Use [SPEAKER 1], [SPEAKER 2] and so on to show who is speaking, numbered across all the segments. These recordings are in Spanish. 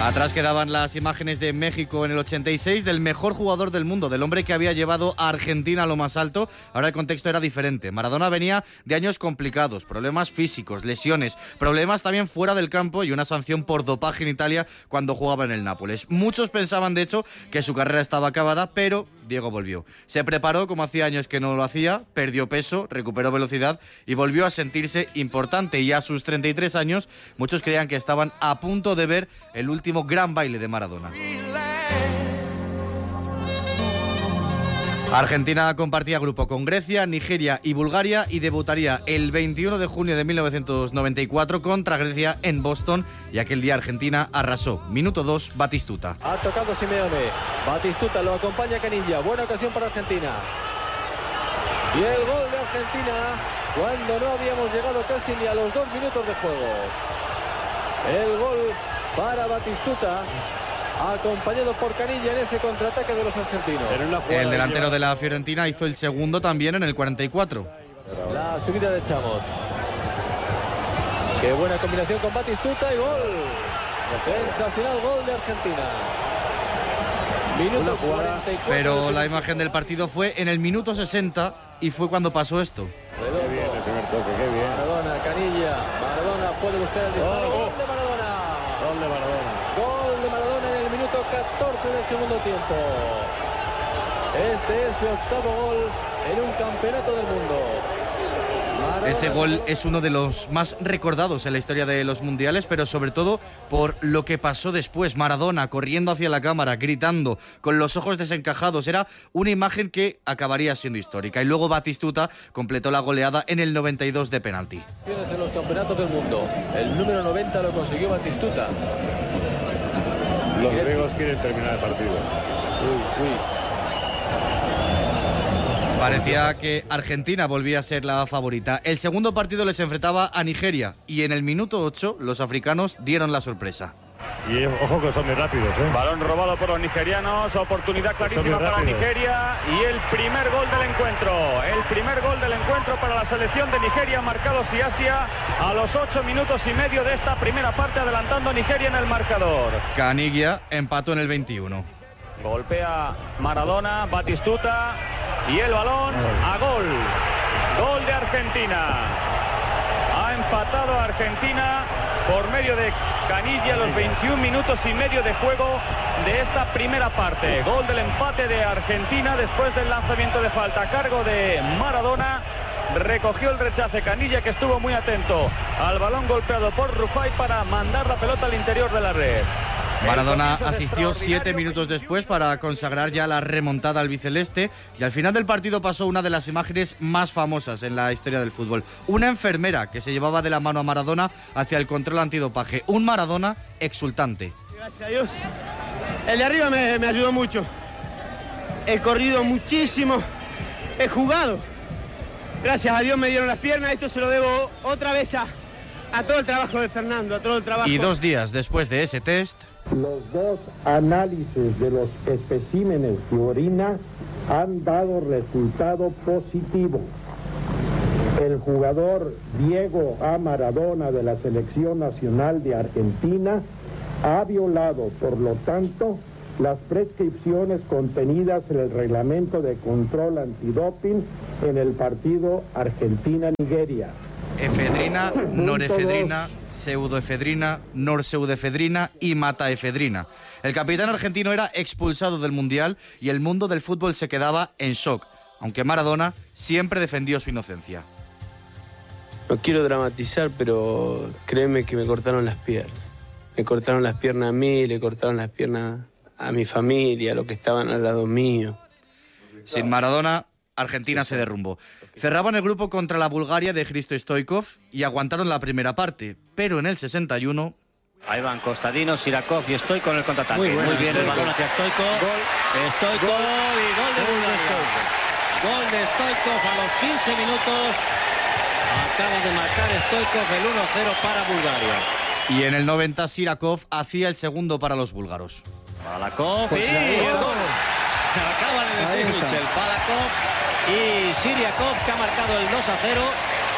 [SPEAKER 1] Atrás quedaban las imágenes de México en el 86, del mejor jugador del mundo, del hombre que había llevado a Argentina a lo más alto. Ahora el contexto era diferente. Maradona venía de años complicados, problemas físicos, lesiones, problemas también fuera del campo y una sanción por dopaje en Italia cuando jugaba en el Nápoles. Muchos pensaban, de hecho, que su carrera estaba acabada, pero Diego volvió. Se preparó como hacía años que no lo hacía, perdió peso, recuperó velocidad y volvió a sentirse importante. Y a sus 33 años, muchos creían que estaban a punto de ver el último gran baile de Maradona. Argentina compartía grupo con Grecia, Nigeria y Bulgaria y debutaría el 21 de junio de 1994 contra Grecia en Boston, y aquel día Argentina arrasó. Minuto 2, Batistuta.
[SPEAKER 2] Ha tocado Simeone, Batistuta, lo acompaña Caniggia, buena ocasión para Argentina. Y el gol de Argentina cuando no habíamos llegado casi ni a los 2 minutos de juego. El gol para Batistuta, acompañado por Caniggia en ese contraataque de los argentinos.
[SPEAKER 1] El delantero de la Fiorentina hizo el segundo también en el 44.
[SPEAKER 2] La subida de Chamos. Qué buena combinación con Batistuta y gol. Sensacional gol de Argentina. Minuto 44.
[SPEAKER 1] Pero la imagen del partido fue en el minuto 60 y fue cuando pasó esto.
[SPEAKER 2] Qué bien el primer toque, qué bien. Maradona, Caniggia. Maradona puede buscar el disparo. Gol de Maradona. Gol de Maradona. Gol de Maradona en el minuto 14 del segundo tiempo. Este es su octavo gol en un campeonato del mundo. Maradona.
[SPEAKER 1] Ese gol es uno de los más recordados en la historia de los mundiales, pero sobre todo por lo que pasó después. Maradona corriendo hacia la cámara, gritando, con los ojos desencajados. Era una imagen que acabaría siendo histórica. Y luego Batistuta completó la goleada en el 92 de penalti.
[SPEAKER 2] En los campeonatos del mundo, el número 90 lo consiguió Batistuta.
[SPEAKER 3] Los griegos quieren terminar el partido.
[SPEAKER 1] Parecía que Argentina volvía a ser la favorita. El segundo partido les enfrentaba a Nigeria y en el minuto 8 los africanos dieron la sorpresa.
[SPEAKER 3] Y ojo que son muy rápidos, ¿eh?
[SPEAKER 4] Balón robado por los nigerianos, oportunidad clarísima para Nigeria y el primer gol del encuentro. El primer gol del encuentro para la selección de Nigeria, marcado Siasia a los 8 minutos y medio de esta primera parte, adelantando a Nigeria en el marcador.
[SPEAKER 1] Caniggia empató en el 21.
[SPEAKER 4] Golpea Maradona, Batistuta y el balón a gol. Gol de Argentina. Ha empatado a Argentina por medio de Caniggia a los 21 minutos y medio de juego de esta primera parte. Gol del empate de Argentina después del lanzamiento de falta a cargo de Maradona. Recogió el rechace Caniggia, que estuvo muy atento al balón golpeado por Rufai para mandar la pelota al interior de la red.
[SPEAKER 1] Maradona asistió 7 minutos después para consagrar ya la remontada albiceleste, y al final del partido pasó una de las imágenes más famosas en la historia del fútbol. Una enfermera que se llevaba de la mano a Maradona hacia el control antidopaje. Un Maradona exultante.
[SPEAKER 5] Gracias a Dios. El de arriba me ayudó mucho. He corrido muchísimo. He jugado. Gracias a Dios me dieron las piernas. Esto se lo debo otra vez a todo el trabajo de Fernando, a todo el trabajo.
[SPEAKER 1] Y 2 días después de ese test,
[SPEAKER 6] los 2 análisis de los especímenes de orina han dado resultado positivo. El jugador Diego A. Maradona de la Selección Nacional de Argentina ha violado, por lo tanto, las prescripciones contenidas en el reglamento de control antidoping en el partido Argentina-Nigeria.
[SPEAKER 1] efedrina, norefedrina, pseudoefedrina, norpseudoefedrina y mataefedrina. El capitán argentino era expulsado del Mundial y el mundo del fútbol se quedaba en shock, aunque Maradona siempre defendió su inocencia.
[SPEAKER 7] No quiero dramatizar, pero créeme que me cortaron las piernas. Me cortaron las piernas a mí, le cortaron las piernas a mi familia, a los que estaban al lado mío.
[SPEAKER 1] Sin Maradona, Argentina se derrumbó. Cerraban el grupo contra la Bulgaria de Hristo Stoichkov y aguantaron la primera parte, pero en el 61...
[SPEAKER 8] Ahí van Costadino, Sirakov y Stoichkov con el contraataque. Muy bien el balón hacia Stoichkov. Stoichkov y gol de Bulgaria. Gol de Stoichkov a los 15 minutos. Acaba de marcar Stoichkov el 1-0 para Bulgaria.
[SPEAKER 1] Y en el 90 Sirakov hacía el segundo para los búlgaros.
[SPEAKER 8] Balakov y el gol. Acaban de decir Michel. Balakov y Sirakov, que ha marcado el 2-0.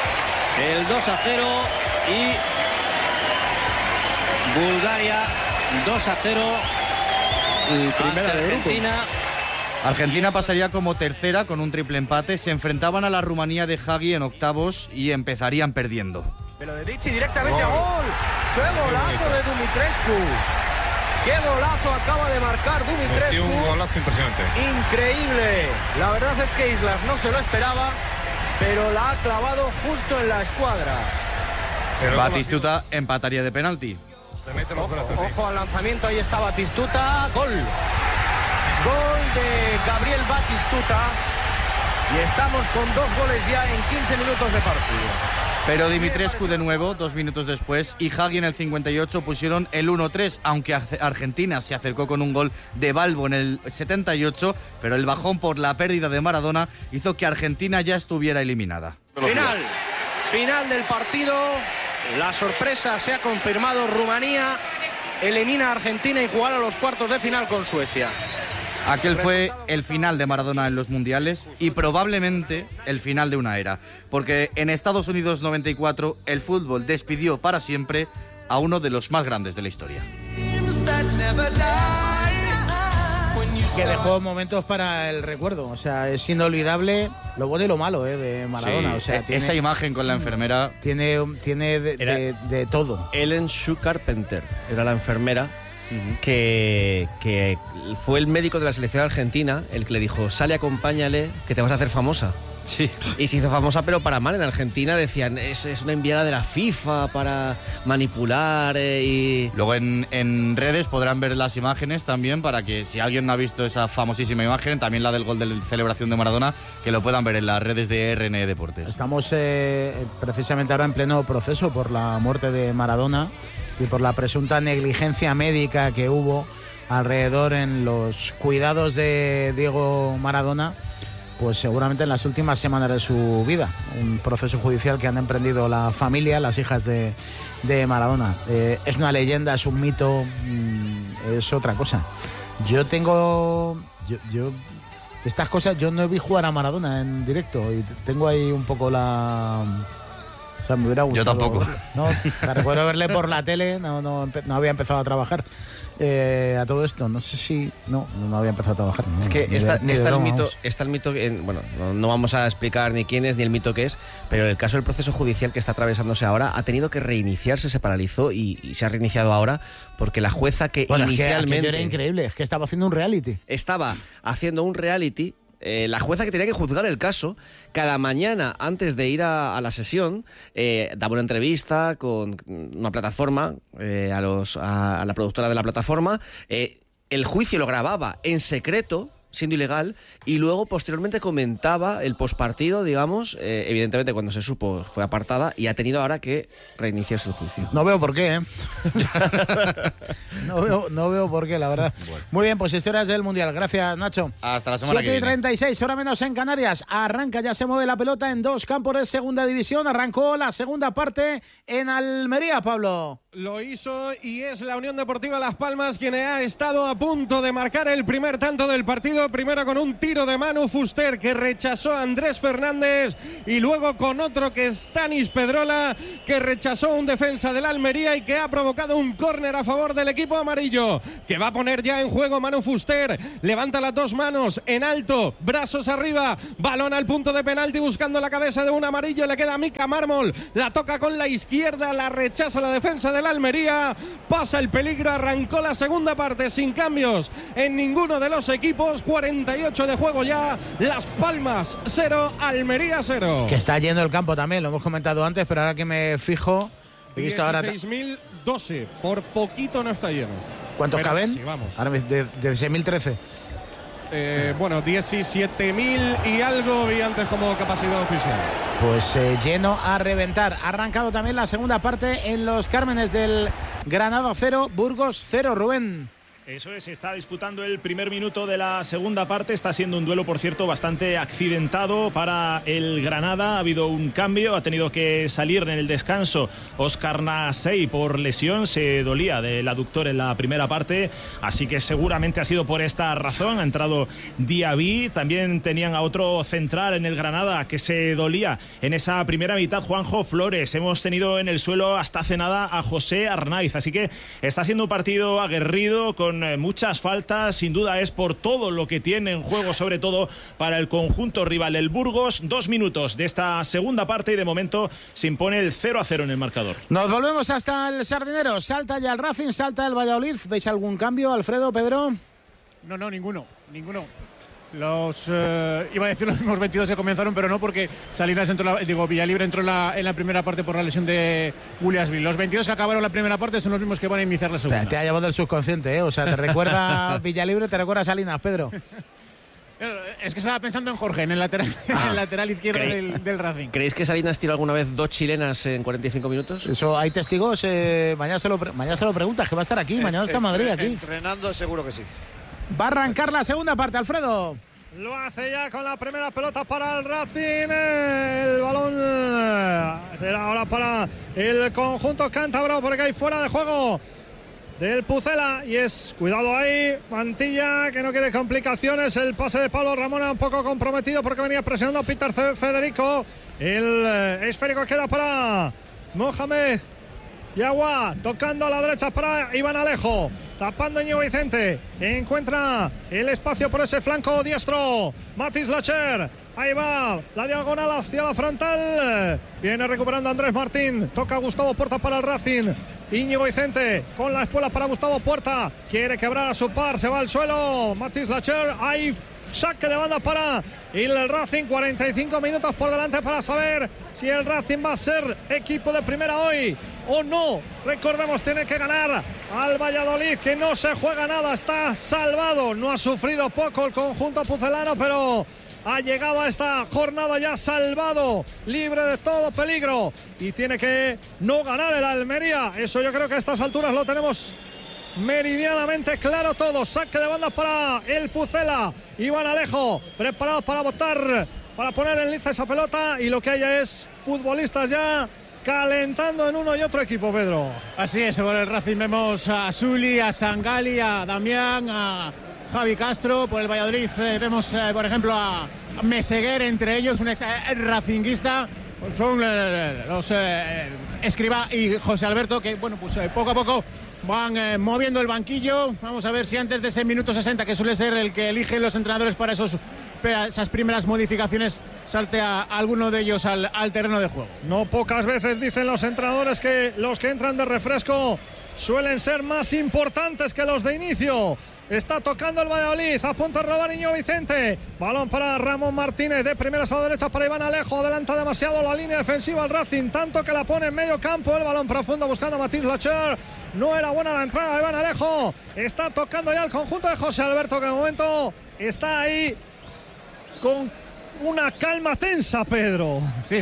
[SPEAKER 8] El 2-0 y Bulgaria 2-0 ante Argentina.
[SPEAKER 1] Argentina pasaría como tercera con un triple empate. Se enfrentaban a la Rumanía de Hagi en octavos y empezarían perdiendo.
[SPEAKER 9] Pero de Dichi directamente a gol. ¡Qué golazo de Dumitrescu! ¡Qué golazo acaba de marcar Dumitrescu!
[SPEAKER 3] Un golazo impresionante.
[SPEAKER 9] Increíble. La verdad es que Islas no se lo esperaba, pero la ha clavado justo en la escuadra.
[SPEAKER 1] Batistuta empataría de penalti.
[SPEAKER 9] Ojo al lanzamiento, ahí está Batistuta. Gol. Gol de Gabriel Batistuta. Y estamos con 2 goles ya en 15 minutos de partido.
[SPEAKER 1] Pero Dimitrescu de nuevo, 2 minutos después, y Hagi en el 58 pusieron el 1-3, aunque Argentina se acercó con un gol de Balbo en el 78, pero el bajón por la pérdida de Maradona hizo que Argentina ya estuviera eliminada.
[SPEAKER 9] Final del partido. La sorpresa se ha confirmado. Rumanía elimina a Argentina y jugará los cuartos de final con Suecia.
[SPEAKER 1] Aquel fue el final de Maradona en los mundiales y probablemente el final de una era, porque en Estados Unidos 94 el fútbol despidió para siempre a uno de los más grandes de la historia.
[SPEAKER 10] Que dejó momentos para el recuerdo, o sea, es inolvidable lo bueno y lo malo de Maradona.
[SPEAKER 1] Sí,
[SPEAKER 10] o sea, tiene,
[SPEAKER 1] esa imagen con la enfermera
[SPEAKER 10] tiene de todo.
[SPEAKER 11] Ellen Sue Carpenter era la enfermera que fue el médico de la selección argentina el que le dijo: sale, acompáñale, que te vas a hacer famosa.
[SPEAKER 1] Sí.
[SPEAKER 11] Y se hizo famosa, pero para mal. En Argentina decían, es una enviada de la FIFA para manipular y...
[SPEAKER 1] Luego en redes podrán ver las imágenes también, para que si alguien no ha visto esa famosísima imagen, también la del gol de la celebración de Maradona, que lo puedan ver en las redes de RNE Deportes.
[SPEAKER 10] Estamos precisamente ahora en pleno proceso por la muerte de Maradona y por la presunta negligencia médica que hubo alrededor en los cuidados de Diego Maradona, pues seguramente en las últimas semanas de su vida. Un proceso judicial que han emprendido la familia, las hijas de Maradona. Es una leyenda, es un mito, es otra cosa. Yo estas cosas, yo no vi jugar a Maradona en directo y tengo ahí un poco la... O sea, me hubiera gustado.
[SPEAKER 1] Yo tampoco.
[SPEAKER 10] No, recuerdo verle por la tele, no había empezado a trabajar. A todo esto, no sé si... No había empezado a trabajar.
[SPEAKER 11] Es que está el mito, bueno, no vamos a explicar ni quién es ni el mito que es, pero el caso del proceso judicial que está atravesándose ahora ha tenido que reiniciarse, se paralizó y se ha reiniciado ahora porque la jueza que inicialmente...
[SPEAKER 10] Es que era increíble, es que estaba haciendo un reality.
[SPEAKER 11] Estaba haciendo un reality... la jueza que tenía que juzgar el caso, cada mañana antes de ir a la sesión, daba una entrevista con una plataforma, a la productora de la plataforma. El juicio lo grababa en secreto, siendo ilegal, y luego posteriormente comentaba el pospartido, digamos. Evidentemente cuando se supo fue apartada y ha tenido ahora que reiniciarse el juicio.
[SPEAKER 10] No veo por qué, No veo por qué, la verdad. Bueno. Muy bien, pues historias del Mundial. Gracias, Nacho.
[SPEAKER 1] Hasta la semana que viene.
[SPEAKER 10] 7:36, hora menos en Canarias. Arranca, ya se mueve la pelota en 2 campos de segunda división. Arrancó la segunda parte en Almería, Pablo.
[SPEAKER 12] Lo hizo y es la Unión Deportiva Las Palmas quien ha estado a punto de marcar el primer tanto del partido. Primero con un tiro de Manu Fuster que rechazó a Andrés Fernández y luego con otro que es Tanis Pedrola que rechazó un defensa del Almería y que ha provocado un córner a favor del equipo amarillo que va a poner ya en juego Manu Fuster. Levanta las 2 manos en alto, brazos arriba, balón al punto de penalti buscando la cabeza de un amarillo. Le queda a Mika Mármol, la toca con la izquierda, la rechaza la defensa del Almería, pasa el peligro. Arrancó la segunda parte sin cambios en ninguno de los equipos. 48 de juego ya. Las Palmas 0, Almería 0.
[SPEAKER 10] Que está yendo el campo también, lo hemos comentado antes, pero ahora que me fijo, he visto ahora
[SPEAKER 12] 16.012, por poquito no está lleno.
[SPEAKER 10] ¿Cuántos
[SPEAKER 12] pero
[SPEAKER 10] caben?
[SPEAKER 12] Sí, vamos.
[SPEAKER 10] Ahora de 6.013.
[SPEAKER 12] Bueno, 17.000 y algo vi antes como capacidad oficial.
[SPEAKER 10] Pues lleno a reventar. Ha arrancado también la segunda parte en los Cármenes del Granada 0, Burgos 0, Rubén.
[SPEAKER 13] Eso es, se está disputando el primer minuto de la segunda parte. Está siendo un duelo, por cierto, bastante accidentado para el Granada. Ha habido un cambio, ha tenido que salir en el descanso Óscar Nasey por lesión. Se dolía del aductor en la primera parte, así que seguramente ha sido por esta razón. Ha entrado Diaby. También tenían a otro central en el Granada que se dolía en esa primera mitad, Juanjo Flores. Hemos tenido en el suelo hasta hace nada a José Arnaiz, así que está siendo un partido aguerrido con muchas faltas. Sin duda es por todo lo que tiene en juego, sobre todo para el conjunto rival, el Burgos. 2 minutos de esta segunda parte y de momento se impone el 0-0 en el marcador.
[SPEAKER 10] Nos volvemos hasta el Sardinero. Salta ya el Racing, salta el Valladolid. ¿Veis algún cambio, Alfredo, Pedro?
[SPEAKER 14] No, ninguno. Iba a decir los mismos 22 que comenzaron, pero no, porque Villalibre entró en la primera parte por la lesión de Williamsville. Los 22 que acabaron la primera parte son los mismos que van a iniciar la segunda.
[SPEAKER 10] Te ha llevado el subconsciente, ¿eh? O sea, te recuerda Villalibre, te recuerda Salinas, Pedro.
[SPEAKER 14] Es que estaba pensando en Jorge, en el lateral izquierdo del Racing.
[SPEAKER 11] ¿Creéis que Salinas tiró alguna vez 2 chilenas en 45 minutos?
[SPEAKER 10] Eso, hay testigos. Mañana se lo preguntas, que va a estar aquí. Mañana está en Madrid, aquí.
[SPEAKER 15] Entrenando, seguro que sí.
[SPEAKER 10] Va a arrancar la segunda parte, Alfredo.
[SPEAKER 12] Lo hace ya con la primera pelota para el Racing. El balón será ahora para el conjunto cántabro, porque hay fuera de juego del Pucela. Y es, cuidado ahí, Mantilla, que no quiere complicaciones. El pase de Pablo Ramona un poco comprometido porque venía presionando a Peter Federico. El esférico queda para Mohamed Yagua, tocando a la derecha para Iván Alejo, tapando Íñigo Vicente. Encuentra el espacio por ese flanco diestro Matis Lacher. Ahí va la diagonal hacia la frontal. Viene recuperando Andrés Martín. Toca Gustavo Puerta para el Racing. Íñigo Vicente con la espuela para Gustavo Puerta. Quiere quebrar a su par. Se va al suelo Matis Lacher. Ahí saque de banda para el Racing. 45 minutos por delante para saber si el Racing va a ser equipo de primera hoy o no. Recordemos, tiene que ganar al Valladolid, que no se juega nada, está salvado. No ha sufrido poco el conjunto pucelano, pero ha llegado a esta jornada ya salvado, libre de todo peligro, y tiene que no ganar el Almería. Eso yo creo que a estas alturas lo tenemos meridianamente claro todo. Saque de banda para el Pucela. Iván Alejo preparado para botar, para poner en liza esa pelota, y lo que haya es futbolistas ya calentando en uno y otro equipo, Pedro.
[SPEAKER 14] Así es, por el Racing vemos a Zuli, a Sangali, a Damián, a Javi Castro. Por el Valladolid vemos, por ejemplo, a Meseguer, entre ellos un ex racinguista. Son los Escribá y José Alberto, que bueno, pues poco a poco van moviendo el banquillo. Vamos a ver si antes de ese minuto 60, que suele ser el que eligen los entrenadores para esas primeras modificaciones, salte a alguno de ellos al terreno de juego.
[SPEAKER 12] No pocas veces dicen los entrenadores que los que entran de refresco suelen ser más importantes que los de inicio. Está tocando el Valladolid, a punto de robar Íñigo Vicente. Balón para Ramón Martínez, de primeras a la derecha para Iván Alejo. Adelanta demasiado la línea defensiva al Racing, tanto que la pone en medio campo. El balón profundo buscando a Matis Lacher. No era buena la entrada de Iván Alejo. Está tocando ya el conjunto de José Alberto, que de momento está ahí con una calma tensa, Pedro.
[SPEAKER 14] Sí,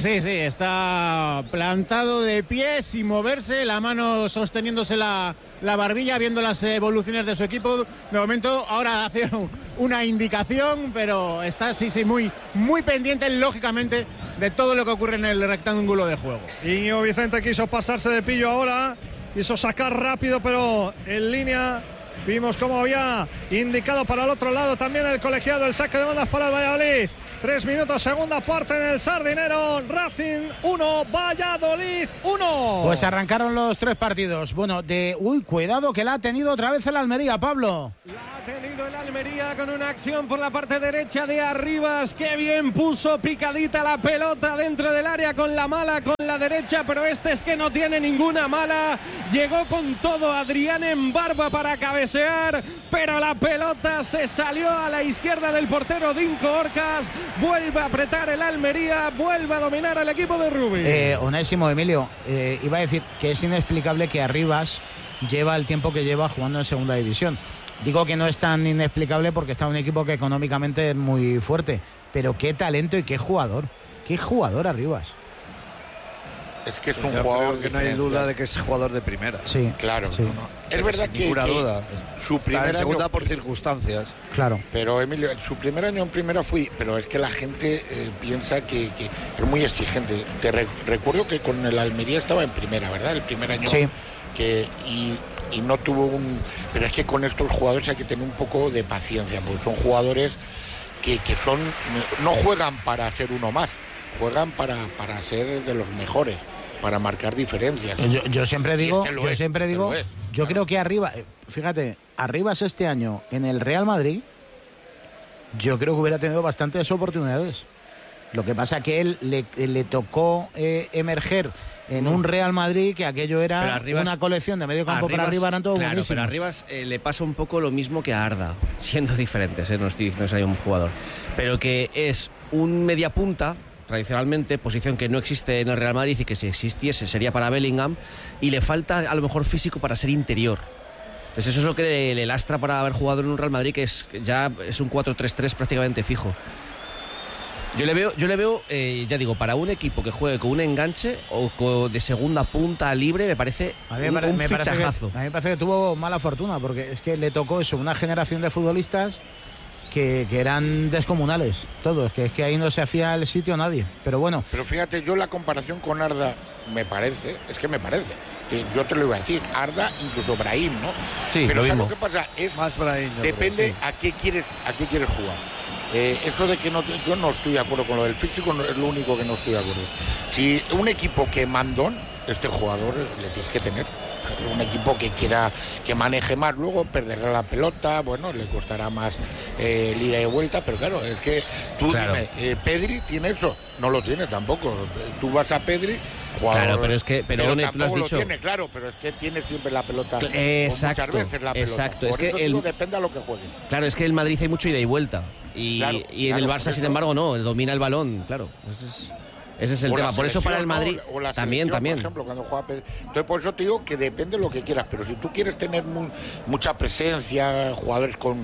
[SPEAKER 14] está plantado de pie sin moverse, la mano sosteniéndose la barbilla, viendo las evoluciones de su equipo. De momento ahora hace una indicación, pero está muy pendiente, lógicamente, de todo lo que ocurre en el rectángulo de juego.
[SPEAKER 12] Íñigo Vicente quiso pasarse de pillo ahora, quiso sacar rápido, pero en línea vimos cómo había indicado para el otro lado también el colegiado. El saque de bandas para el Valladolid. 3 minutos, segunda parte en el Sardinero. Racing 1, Valladolid 1.
[SPEAKER 10] Pues arrancaron los 3 partidos. Bueno, cuidado que la ha tenido otra vez el Almería, Pablo.
[SPEAKER 12] La ha tenido el Almería con una acción por la parte derecha de Arribas. Qué bien puso picadita la pelota dentro del área con la mala, con la derecha, pero este es que no tiene ninguna mala. Llegó con todo Adrián en barba para cabecear, pero la pelota se salió a la izquierda del portero Dinko Orcas. Vuelve a apretar el Almería, vuelve a dominar al equipo de Rubí.
[SPEAKER 10] Onésimo, Emilio, iba a decir que es inexplicable que Arribas lleva el tiempo que lleva jugando en segunda división. Digo que no es tan inexplicable porque está un equipo que económicamente es muy fuerte, pero qué talento y qué jugador Arribas.
[SPEAKER 15] Es que es un jugador
[SPEAKER 16] que no hay duda de que es jugador de primera.
[SPEAKER 10] Sí.
[SPEAKER 15] Claro.
[SPEAKER 10] Sí.
[SPEAKER 15] Es verdad que
[SPEAKER 16] ninguna duda.
[SPEAKER 15] Su primer
[SPEAKER 16] segunda
[SPEAKER 15] año,
[SPEAKER 16] por circunstancias.
[SPEAKER 10] Claro.
[SPEAKER 15] Pero Emilio, su primer año en primera pero es que la gente piensa que es muy exigente. Recuerdo que con el Almería estaba en primera, ¿verdad? El primer año.
[SPEAKER 10] Sí.
[SPEAKER 15] Y no tuvo pero es que con estos jugadores hay que tener un poco de paciencia, porque son jugadores que no juegan para ser uno más, juegan para ser de los mejores, para marcar diferencias.
[SPEAKER 10] Yo siempre digo, yo creo que Arribas este año en el Real Madrid, yo creo que hubiera tenido bastantes oportunidades. Lo que pasa que él le tocó emerger en un Real Madrid que aquello era
[SPEAKER 11] Arribas,
[SPEAKER 10] una colección de medio campo para arriba, eran todos buenísimos.
[SPEAKER 11] Pero a Arribas le pasa un poco lo mismo que a Arda, siendo diferentes, no estoy diciendo que sea un jugador, pero que es un mediapunta, tradicionalmente, posición que no existe en el Real Madrid y que si existiese sería para Bellingham, y le falta a lo mejor físico para ser interior. Pues eso es lo que le lastra para haber jugado en un Real Madrid que ya es un 4-3-3 prácticamente fijo. Yo le veo, ya digo, para un equipo que juegue con un enganche o de segunda punta libre, me parece un fichajazo.
[SPEAKER 10] A mí me parece que tuvo mala fortuna, porque es que le tocó eso, una generación de futbolistas que eran descomunales, todos, que es que ahí no se hacía el sitio a nadie, pero bueno.
[SPEAKER 15] Pero fíjate, yo la comparación con Arda me parece, que yo te lo iba a decir, Arda, incluso Brahim, ¿no?
[SPEAKER 11] Sí,
[SPEAKER 15] pero
[SPEAKER 11] lo mismo.
[SPEAKER 15] Lo que pasa es,
[SPEAKER 16] más Brahim,
[SPEAKER 15] depende
[SPEAKER 16] sí.
[SPEAKER 15] a qué quieres jugar. Eso de que yo no estoy de acuerdo con lo del físico, es lo único que no estoy de acuerdo. Si un equipo que mandón, este jugador le tienes que tener. Un equipo que maneje más, luego perderá la pelota, bueno, le costará más ida y vuelta, pero claro, es que tú dime, Pedri tiene eso, no lo tiene tampoco. Tú vas a Pedri, jugador,
[SPEAKER 11] claro, pero
[SPEAKER 15] tampoco
[SPEAKER 11] tú has dicho,
[SPEAKER 15] lo tiene, claro, pero es que tiene siempre la pelota,
[SPEAKER 11] exacto,
[SPEAKER 15] muchas veces la pelota.
[SPEAKER 11] Exacto,
[SPEAKER 15] Por
[SPEAKER 11] es que
[SPEAKER 15] eso depende a lo que juegues.
[SPEAKER 11] Claro, es que el Madrid hay mucho ida y vuelta y en el Barça, sin embargo, no, domina el balón, claro. Ese es el tema. Por eso para el Madrid también.
[SPEAKER 15] Por ejemplo, cuando juega Pedri. Entonces, por eso te digo que depende de lo que quieras. Pero si tú quieres tener mucha presencia, jugadores con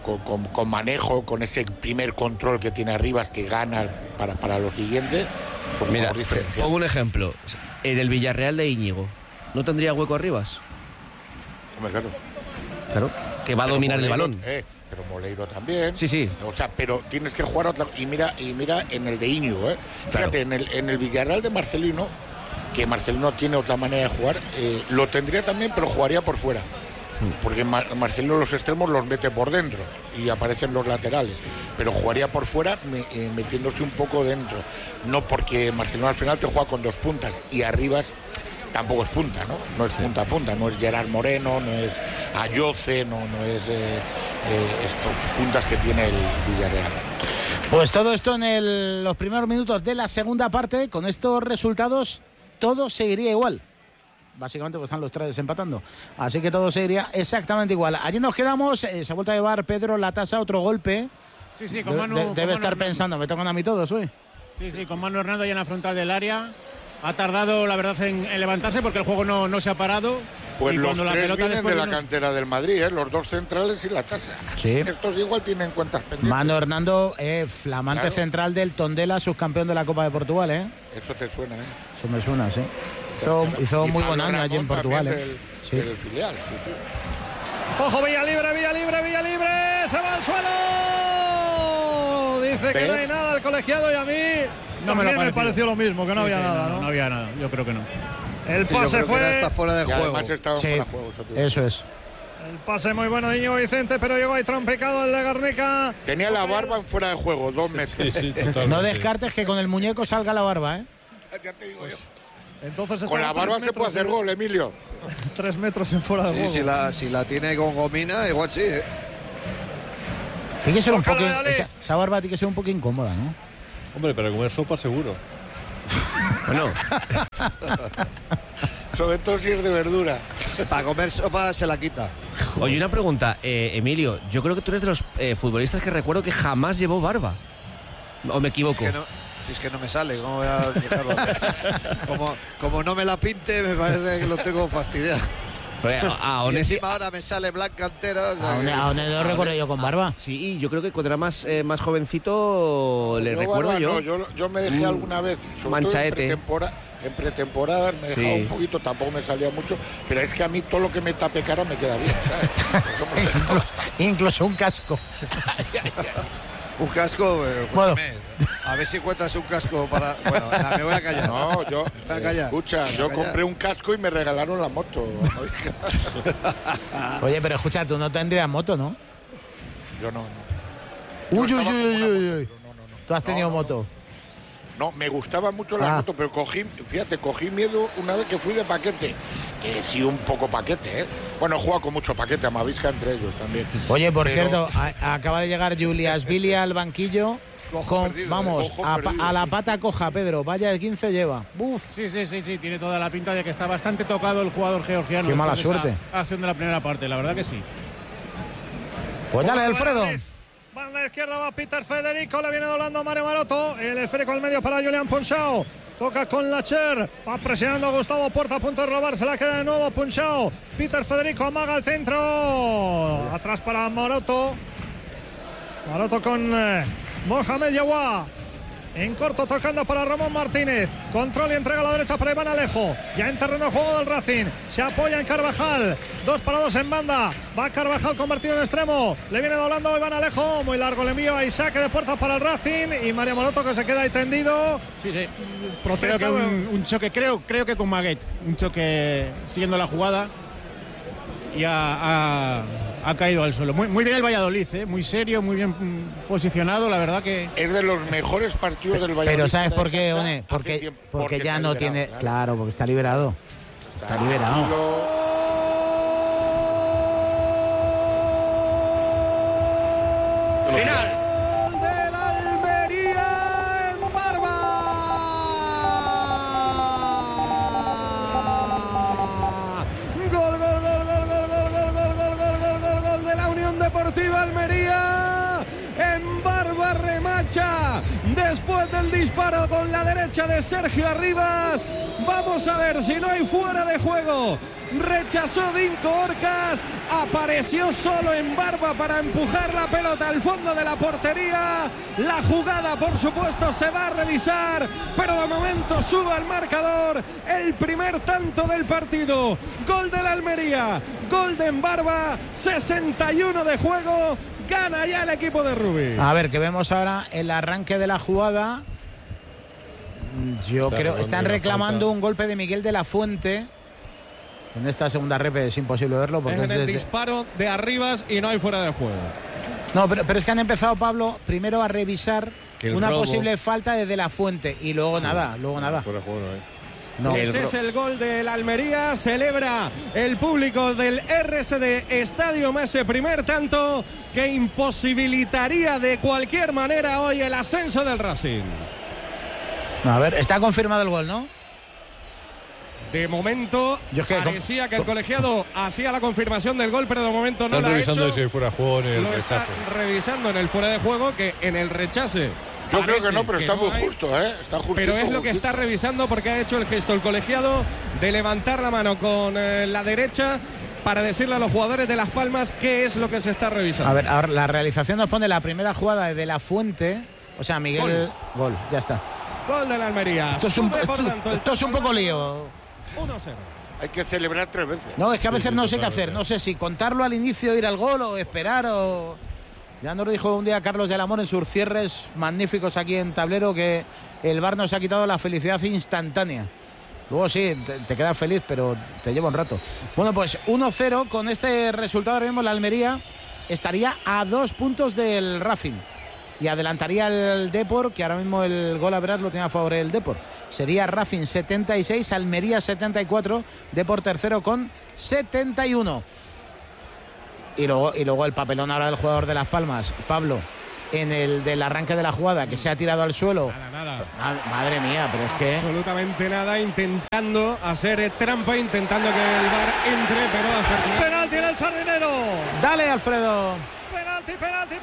[SPEAKER 15] manejo, con ese primer control que tiene Arribas, que gana para lo siguiente,
[SPEAKER 11] mira, pongo un ejemplo. En el Villarreal de Íñigo, ¿no tendría hueco Arribas?
[SPEAKER 15] Hombre,
[SPEAKER 11] claro, que va a dominar el balón.
[SPEAKER 15] Pero Moleiro también.
[SPEAKER 11] Sí.
[SPEAKER 15] O sea, pero tienes que jugar otra. Y mira en el de Íñigo,
[SPEAKER 11] Claro.
[SPEAKER 15] Fíjate, en el Villarreal de Marcelino, que Marcelino tiene otra manera de jugar, lo tendría también, pero jugaría por fuera. Porque Marcelino los extremos los mete por dentro y aparecen los laterales. Pero jugaría por fuera metiéndose un poco dentro. No porque Marcelino al final te juega con dos puntas y Arribas tampoco es punta, ¿no? No es punta a punta, no es Gerard Moreno, no es Ayoce, no es estos puntas que tiene el Villarreal.
[SPEAKER 10] Pues todo esto en los primeros minutos de la segunda parte. Con estos resultados todo seguiría igual. Básicamente pues están los tres empatando. Así que todo seguiría exactamente igual. Allí nos quedamos. Se ha vuelto a llevar Pedro la tasa, otro golpe.
[SPEAKER 14] Sí, con Manu.
[SPEAKER 10] Debe estar pensando, me tocan a mí todos hoy.
[SPEAKER 14] Sí, con Manu Hernando ya en la frontal del área. Ha tardado, la verdad, en levantarse porque el juego no se ha parado.
[SPEAKER 15] Pues
[SPEAKER 14] y
[SPEAKER 15] los tres vienen de la
[SPEAKER 14] vino...
[SPEAKER 15] cantera del Madrid, los dos centrales y la tasa.
[SPEAKER 10] Sí.
[SPEAKER 15] Estos igual tienen cuentas pendientes.
[SPEAKER 10] Manu Hernando, flamante central del Tondela, subcampeón de la Copa de Portugal,
[SPEAKER 15] Eso te suena,
[SPEAKER 10] Eso me suena, sí. Hizo muy buen año allí en Portugal,
[SPEAKER 15] del filial, sí.
[SPEAKER 12] Ojo, Villa libre, se va al suelo. Dice que no hay nada el colegiado y a mí me pareció lo mismo, que no había nada, ¿no?
[SPEAKER 14] No había nada, yo creo que no.
[SPEAKER 12] El pase fue...
[SPEAKER 16] Está fuera de juego.
[SPEAKER 10] Sí, eso es.
[SPEAKER 12] El pase muy bueno de Íñigo Vicente, pero llegó ahí trompicado el de Garnica.
[SPEAKER 15] Tenía la barba en fuera de juego, 2 metros.
[SPEAKER 10] Sí, no descartes que con el muñeco salga la barba,
[SPEAKER 15] Ya te digo yo.
[SPEAKER 12] Entonces
[SPEAKER 15] con la barba se puede hacer gol, Emilio.
[SPEAKER 12] 3 metros en fuera de juego.
[SPEAKER 16] Si la tiene con gomina, igual sí,
[SPEAKER 10] Tiene que ser un poco... Esa barba tiene que ser un poco incómoda, ¿no?
[SPEAKER 3] Hombre, pero comer sopa seguro.
[SPEAKER 11] Bueno.
[SPEAKER 15] Sobre todo si es de verdura.
[SPEAKER 16] Para comer sopa se la quita.
[SPEAKER 11] Oye, una pregunta, Emilio. Yo creo que tú eres de los futbolistas que recuerdo que jamás llevó barba. ¿O me equivoco?
[SPEAKER 16] Si es que no me sale, ¿cómo voy a dejarlo? Como no me la pinte, me parece que lo tengo fastidiado.
[SPEAKER 11] A Onesi
[SPEAKER 16] ahora me sale blanca entera. O sea,
[SPEAKER 10] a Onesi lo recuerdo yo con barba.
[SPEAKER 11] Sí, yo creo que cuando era más jovencito le recuerdo
[SPEAKER 15] barba,
[SPEAKER 11] yo.
[SPEAKER 15] No, yo me dejé alguna vez, sobre
[SPEAKER 11] manchaete.
[SPEAKER 15] todo en pretemporada me dejaba un poquito, tampoco me salía mucho, pero es que a mí todo lo que me tape cara me queda bien, ¿sabes?
[SPEAKER 10] Incluso un casco.
[SPEAKER 16] Un casco,
[SPEAKER 10] bueno.
[SPEAKER 16] A ver si encuentras un casco para... Bueno, me voy a callar.
[SPEAKER 15] No, yo... escucha, yo compré un casco y me regalaron la moto.
[SPEAKER 10] Oye, pero escucha, tú no tendrías moto, ¿no?
[SPEAKER 15] Yo no.
[SPEAKER 10] Uy. ¿Tú has tenido moto?
[SPEAKER 15] No, me gustaba mucho la moto, pero cogí miedo una vez que fui de paquete. Que sí, un poco paquete, ¿eh? Bueno, he jugado con mucho paquete, a Mavisca entre ellos también.
[SPEAKER 10] Oye, por cierto, acaba de llegar Julias Billy al banquillo. Vamos, a la pata coja, Pedro. Vaya de 15 lleva. Uf.
[SPEAKER 14] Sí. Tiene toda la pinta de que está bastante tocado el jugador georgiano.
[SPEAKER 10] Qué mala suerte.
[SPEAKER 14] Acción de la primera parte, la verdad que sí.
[SPEAKER 10] Pues dale, Alfredo.
[SPEAKER 12] Banda izquierda va Peter Federico, le viene doblando Mario Maroto. El esférico al medio para Julián Punchao. Toca con Lacher, va presionando a Gustavo Puerta, a punto de robar, se la queda de nuevo Punchao. Peter Federico amaga el centro. Atrás para Maroto. Maroto con Mohamed Yawa. En corto tocando para Ramón Martínez. Control y entrega a la derecha para Iván Alejo. Ya en terreno de juego del Racing. Se apoya en Carvajal. 2 para 2 en banda. Va Carvajal convertido en extremo. Le viene doblando Iván Alejo. Muy largo el envío a Isaac de puerta para el Racing. Y Mario Maroto que se queda ahí tendido.
[SPEAKER 14] Sí. Creo que un choque, creo que con Maguet. Un choque siguiendo la jugada. Y ha caído al suelo. Muy bien el Valladolid, muy serio, muy bien posicionado, la verdad que...
[SPEAKER 15] Es de los mejores partidos del Valladolid.
[SPEAKER 10] Pero ¿sabes por qué, One? Porque ya no tiene... Claro, porque está liberado. Está liberado.
[SPEAKER 12] Final. Gol del Almería en Barba. Gol de la Unión Deportiva Almería. En Barba remacha después del disparo con la derecha de Sergio Arribas. Vamos a ver si no hay fuera de juego. Rechazó Dinko Orcas, apareció solo en Barba para empujar la pelota al fondo de la portería. La jugada, por supuesto, se va a revisar, pero de momento sube al marcador el primer tanto del partido. Gol de la Almería, gol de Barba, 61 de juego, gana ya el equipo de Rubí.
[SPEAKER 10] A ver, que vemos ahora el arranque de la jugada. Yo creo que están reclamando un golpe de Miguel de la Fuente. En esta segunda rep es imposible verlo porque
[SPEAKER 12] es el disparo de Arribas y no hay fuera de juego.
[SPEAKER 10] No, pero es que han empezado, Pablo, primero a revisar una posible falta de la Fuente y luego nada.
[SPEAKER 3] Fuera de juego,
[SPEAKER 12] No. Ese es el gol del Almería. Celebra el público del RSD Stadium ese primer tanto que imposibilitaría de cualquier manera hoy el ascenso del Racing.
[SPEAKER 10] A ver, está confirmado el gol, ¿no?
[SPEAKER 12] De momento parecía que el colegiado hacía la confirmación del gol, pero de momento no la ha hecho.
[SPEAKER 3] Están revisando si fuera de juego en el rechace.
[SPEAKER 12] Está revisando en el fuera de juego que en el rechace.
[SPEAKER 15] Yo creo que no, pero está muy justo, ¿eh? Está justito,
[SPEAKER 12] pero es lo que está revisando porque ha hecho el gesto el colegiado de levantar la mano con la derecha para decirle a los jugadores de Las Palmas qué es lo que se está revisando.
[SPEAKER 10] A ver, ahora la realización nos pone la primera jugada de la Fuente. O sea, Miguel... Gol, ya está.
[SPEAKER 12] Gol de la Almería.
[SPEAKER 10] Esto es un poco lío.
[SPEAKER 12] 1-0.
[SPEAKER 15] Hay que celebrar 3 veces.
[SPEAKER 10] No, es que a veces no sé qué hacer. No sé si contarlo al inicio, ir al gol o esperar o... Ya nos lo dijo un día Carlos del Amor en sus cierres magníficos aquí en Tablero que el VAR nos ha quitado la felicidad instantánea. Luego sí, te quedas feliz, pero te lleva un rato. Bueno, pues 1-0 con este resultado. Ahora mismo la Almería estaría a 2 puntos del Racing. Y adelantaría el Depor, que ahora mismo el gol a veras lo tiene a favor el Depor. Sería Racing 76, Almería 74, Depor tercero con 71. Y luego el papelón ahora del jugador de Las Palmas, Pablo, en el del arranque de la jugada, que se ha tirado al suelo.
[SPEAKER 12] Nada.
[SPEAKER 10] Madre mía, pero es que...
[SPEAKER 12] Absolutamente nada, intentando hacer trampa, intentando que el VAR entre, pero afortunadamente... ¡Penalti en el Sardinero!
[SPEAKER 10] ¡Dale, Alfredo!
[SPEAKER 12] Penalti.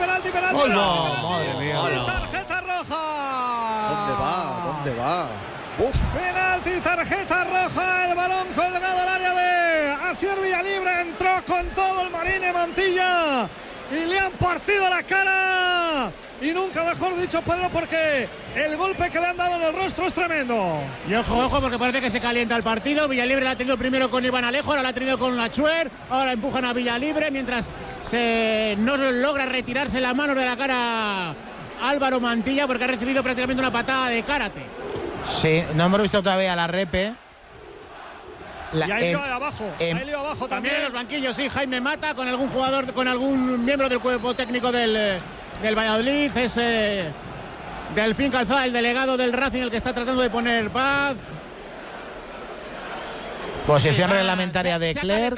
[SPEAKER 10] ¡Oh, no! ¡Madre mía!
[SPEAKER 12] ¡Tarjeta roja!
[SPEAKER 16] ¿Dónde va?
[SPEAKER 12] Penalti, tarjeta roja, el balón colgado al área de Asier Villalibre, entró con todo el Marine Montilla y le han partido la cara. Y nunca mejor dicho, Pedro, porque el golpe que le han dado en el rostro es tremendo.
[SPEAKER 14] Y ojo, porque parece que se calienta el partido. Villalibre la ha tenido primero con Iván Alejo, ahora la ha tenido con Lachuer, ahora empujan a Villalibre mientras no logra retirarse la mano de la cara Álvaro Mantilla, porque ha recibido prácticamente una patada de karate.
[SPEAKER 10] Sí, no hemos visto todavía la repe.
[SPEAKER 12] Y ahí lío abajo,
[SPEAKER 14] también en los banquillos, sí, Jaime Mata con algún jugador, con algún miembro del cuerpo técnico del Valladolid. Es Delfín Calzada, el delegado del Racing, el que está tratando de poner paz.
[SPEAKER 10] Posición reglamentaria de Clerc.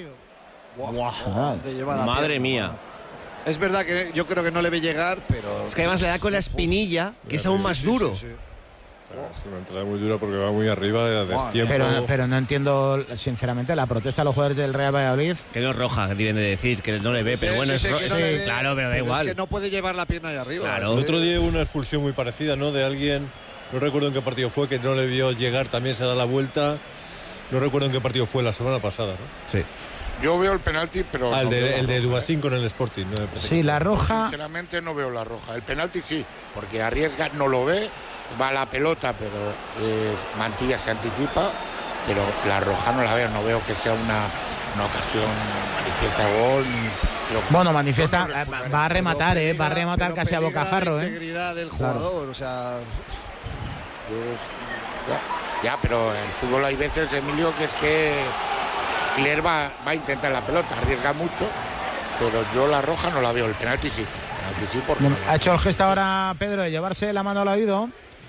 [SPEAKER 11] Madre mía.
[SPEAKER 16] Es verdad que yo creo que no le ve llegar, pero...
[SPEAKER 11] Es que además le da con la espinilla, que es aún más duro.
[SPEAKER 3] Sí. Es una entrada muy dura porque va muy arriba de destiempo.
[SPEAKER 10] Pero no entiendo, sinceramente, la protesta de los jugadores del Real Valladolid.
[SPEAKER 11] Que no es roja, que deben de decir, que no le ve, pero bueno, es claro, pero da igual.
[SPEAKER 16] Es que no puede llevar la pierna ahí arriba.
[SPEAKER 3] Claro. El otro día hubo una expulsión muy parecida, ¿no? De alguien, no recuerdo en qué partido fue, que no le vio llegar, también se da la vuelta. No recuerdo en qué partido fue, la semana pasada, ¿no?
[SPEAKER 11] Sí.
[SPEAKER 15] Yo veo el penalti, pero...
[SPEAKER 3] el de Dubasín con el Sporting. ¿No?
[SPEAKER 10] Sí, la roja...
[SPEAKER 15] Sinceramente no veo la roja. El penalti sí, porque arriesga, no lo ve, va a la pelota, pero Mantilla se anticipa, pero la roja no la veo. No veo que sea una ocasión manifiesta de gol.
[SPEAKER 10] Bueno, manifiesta, va a rematar, va a rematar casi a bocajarro.
[SPEAKER 16] La integridad del jugador, claro. O sea...
[SPEAKER 15] Ya, pero el fútbol hay veces, Emilio, que es que... Clerc va a intentar la pelota, arriesga mucho, pero yo la roja no la veo, el penalti sí. Porque
[SPEAKER 10] bueno, ha hecho el gesto ahora Pedro de llevarse la mano al oído.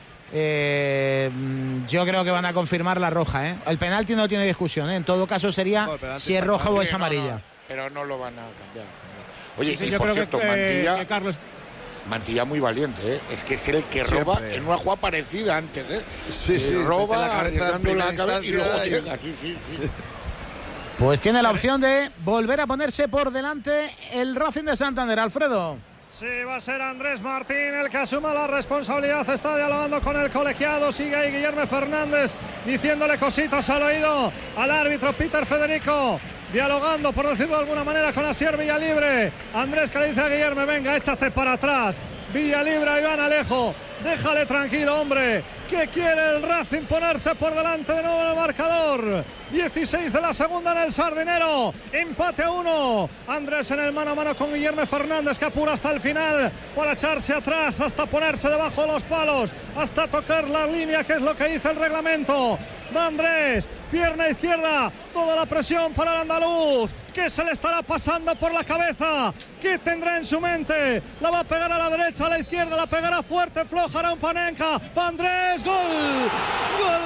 [SPEAKER 10] Yo creo que van a confirmar la roja. El penalti no tiene discusión. En todo caso sería si es roja o es amarilla.
[SPEAKER 15] Pero no lo van a cambiar. Oye,
[SPEAKER 14] sí,
[SPEAKER 15] y por cierto, Mantilla...
[SPEAKER 14] Carlos...
[SPEAKER 15] Mantilla muy valiente, es que es el que roba en una jugada parecida antes.
[SPEAKER 16] Sí,
[SPEAKER 15] roba, arriesgando la cabeza y luego llega. Sí.
[SPEAKER 10] Pues tiene la opción de volver a ponerse por delante el Racing de Santander, Alfredo.
[SPEAKER 12] Sí, va a ser Andrés Martín el que asuma la responsabilidad. Está dialogando con el colegiado. Sigue ahí Guillermo Fernández diciéndole cositas al oído al árbitro Peter Federico. Dialogando, por decirlo de alguna manera, con Asier Villalibre. Andrés que le dice a Guillermo, venga, échate para atrás. Villalibre a Iván Alejo. Déjale tranquilo, hombre. ¿Qué quiere el Racing? Ponerse por delante de nuevo en el marcador. 16 de la segunda en el Sardinero. Empate a 1. Andrés en el mano a mano con Guillermo Fernández, que apura hasta el final para echarse atrás, hasta ponerse debajo de los palos, hasta tocar la línea, que es lo que dice el reglamento. Va Andrés, pierna izquierda, toda la presión para el andaluz. ¿Qué se le estará pasando por la cabeza? ¿Qué tendrá en su mente? La va a pegar a la derecha, a la izquierda, la pegará fuerte, floja, hará un Panenka. Va Andrés, gol. Gol,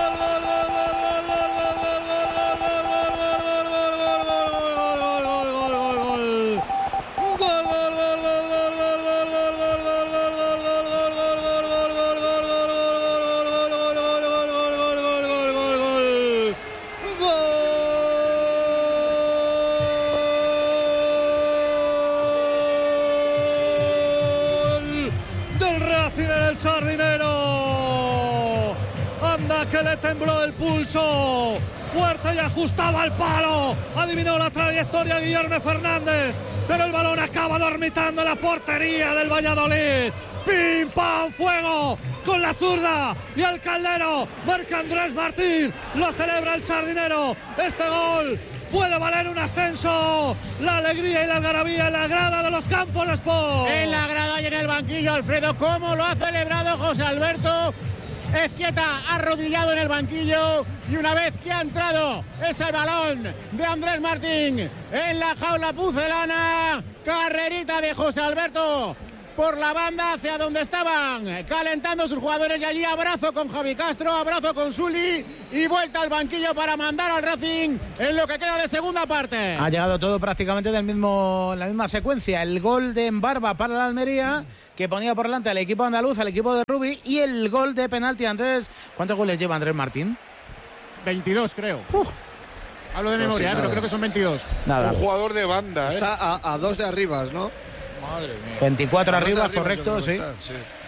[SPEAKER 12] Sardinero. Anda que le tembló el pulso. Fuerte y ajustado al palo. Adivinó la trayectoria Guillermo Fernández, pero el balón acaba dormitando en la portería del Valladolid. ¡Pim, pam, fuego! Con la zurda y el Caldero. Marca Andrés Martín. Lo celebra el Sardinero. Este gol puede valer un ascenso. La alegría y la algarabía en la grada de los Campos Sport.
[SPEAKER 14] En la grada y en el banquillo, Alfredo, ¿cómo lo ha celebrado José Alberto Ezquieta? Arrodillado en el banquillo, y una vez que ha entrado ese balón de Andrés Martín en la jaula pucelana, carrerita de José Alberto por la banda hacia donde estaban calentando sus jugadores, y allí abrazo con Javi Castro, abrazo con Sully y vuelta al banquillo para mandar al Racing en lo que queda de segunda parte.
[SPEAKER 10] Ha llegado todo prácticamente en la misma secuencia. El gol de Embarba para la Almería, que ponía por delante al equipo andaluz, al equipo de Rubi, y el gol de penalti antes. ¿Cuántos goles lleva Andrés Martín?
[SPEAKER 14] 22, creo. Hablo de memoria, pero creo que son 22.
[SPEAKER 10] Nada.
[SPEAKER 15] Un jugador de banda,
[SPEAKER 16] Está a 2 de arriba, ¿no?
[SPEAKER 15] Madre mía.
[SPEAKER 10] 24 arriba, correcto, sí.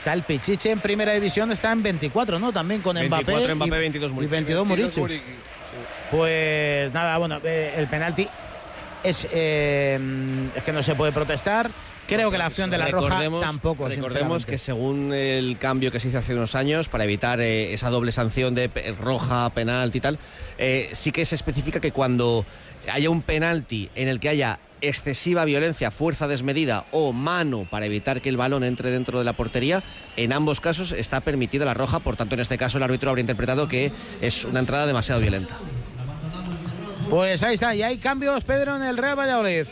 [SPEAKER 10] Está el Pichichi en primera división, está en 24, ¿no? También con
[SPEAKER 11] 24
[SPEAKER 10] Mbappé,
[SPEAKER 11] 22 Muriqui.
[SPEAKER 10] Y 22 Muriqui.
[SPEAKER 16] Sí.
[SPEAKER 10] Pues nada, bueno, el penalti es que no se puede protestar. Creo que la acción de la roja tampoco.
[SPEAKER 11] Recordemos que según el cambio que se hizo hace unos años para evitar esa doble sanción de roja, penalti y tal, sí que se especifica que cuando haya un penalti en el que haya excesiva violencia, fuerza desmedida o mano para evitar que el balón entre dentro de la portería, en ambos casos está permitida la roja. Por tanto, en este caso el árbitro habría interpretado que es una entrada demasiado violenta.
[SPEAKER 10] Pues ahí está, y hay cambios, Pedro, en el Real Valladolid.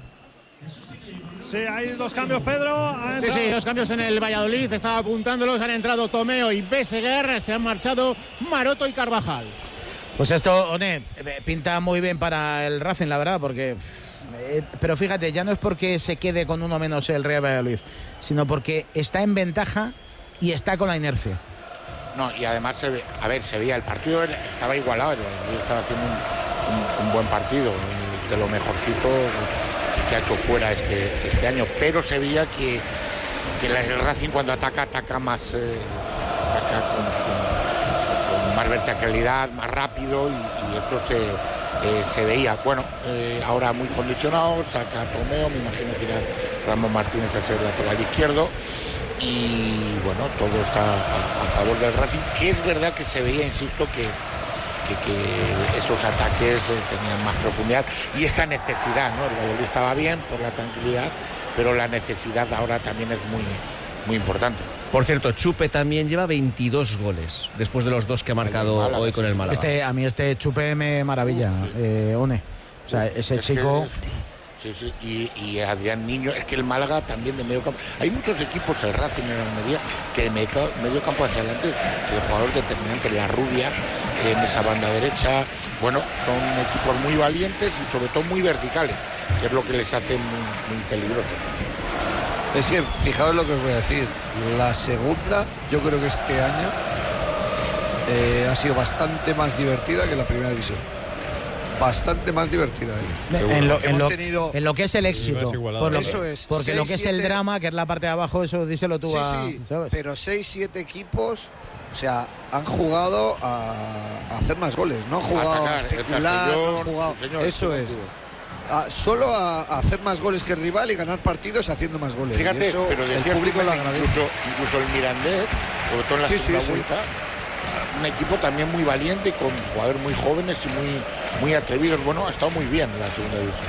[SPEAKER 12] Sí, hay 2 cambios, Pedro.
[SPEAKER 14] Sí, 2 cambios en el Valladolid. Estaba apuntándolos. Han entrado Tomeo y Beseguer. Se han marchado Maroto y Carvajal.
[SPEAKER 10] Pues esto, One, pinta muy bien para el Racing, la verdad, porque... pero fíjate, ya no es porque se quede con uno menos el Real Valladolid, sino porque está en ventaja y está con la inercia.
[SPEAKER 15] No, y además, se veía, el partido estaba igualado. El Valladolid estaba haciendo un buen partido, de lo mejorcito que ha hecho fuera este año, pero se veía que el Racing cuando ataca más, ataca con más verticalidad, más rápido, y eso se veía. Bueno, ahora muy condicionado, saca a Tomeo, me imagino que irá Ramón Martínez a ser lateral izquierdo, y bueno, todo está a favor del Racing, que es verdad que se veía, insisto, que esos ataques tenían más profundidad y esa necesidad, ¿no? El Valladolid estaba bien por la tranquilidad, pero la necesidad ahora también es muy, muy importante.
[SPEAKER 11] Por cierto, Chupe también lleva 22 goles después de los 2 que ha marcado hoy con el Málaga.
[SPEAKER 10] A mí este Chupe me maravilla, One. O sea, ese chico...
[SPEAKER 15] Sí, y Adrián Niño, es que el Málaga también de medio campo. Hay muchos equipos, el Racing en Almería, que de medio campo hacia adelante, que el jugador determinante, la Rubia, en esa banda derecha, bueno, son equipos muy valientes y sobre todo muy verticales, que es lo que les hace muy peligrosos.
[SPEAKER 16] Es que, fijaos lo que os voy a decir, la segunda, yo creo que este año ha sido bastante más divertida que la primera división. Bastante más divertida.
[SPEAKER 10] En lo que es el éxito. Porque lo que es el drama, que es la parte de abajo, eso díselo tú
[SPEAKER 16] ¿sabes? Pero 6-7 equipos, o sea, han jugado a hacer más goles, no han jugado a especular, no han jugado, eso es. Solo a hacer más goles que el rival y ganar partidos haciendo más goles.
[SPEAKER 15] Fíjate,
[SPEAKER 16] eso
[SPEAKER 15] pero
[SPEAKER 16] el público lo agradece.
[SPEAKER 15] Incluso el Mirandés, sobre todo en la segunda vuelta, un equipo también muy valiente, con jugadores muy jóvenes y muy atrevidos. Bueno, ha estado muy bien en la segunda división.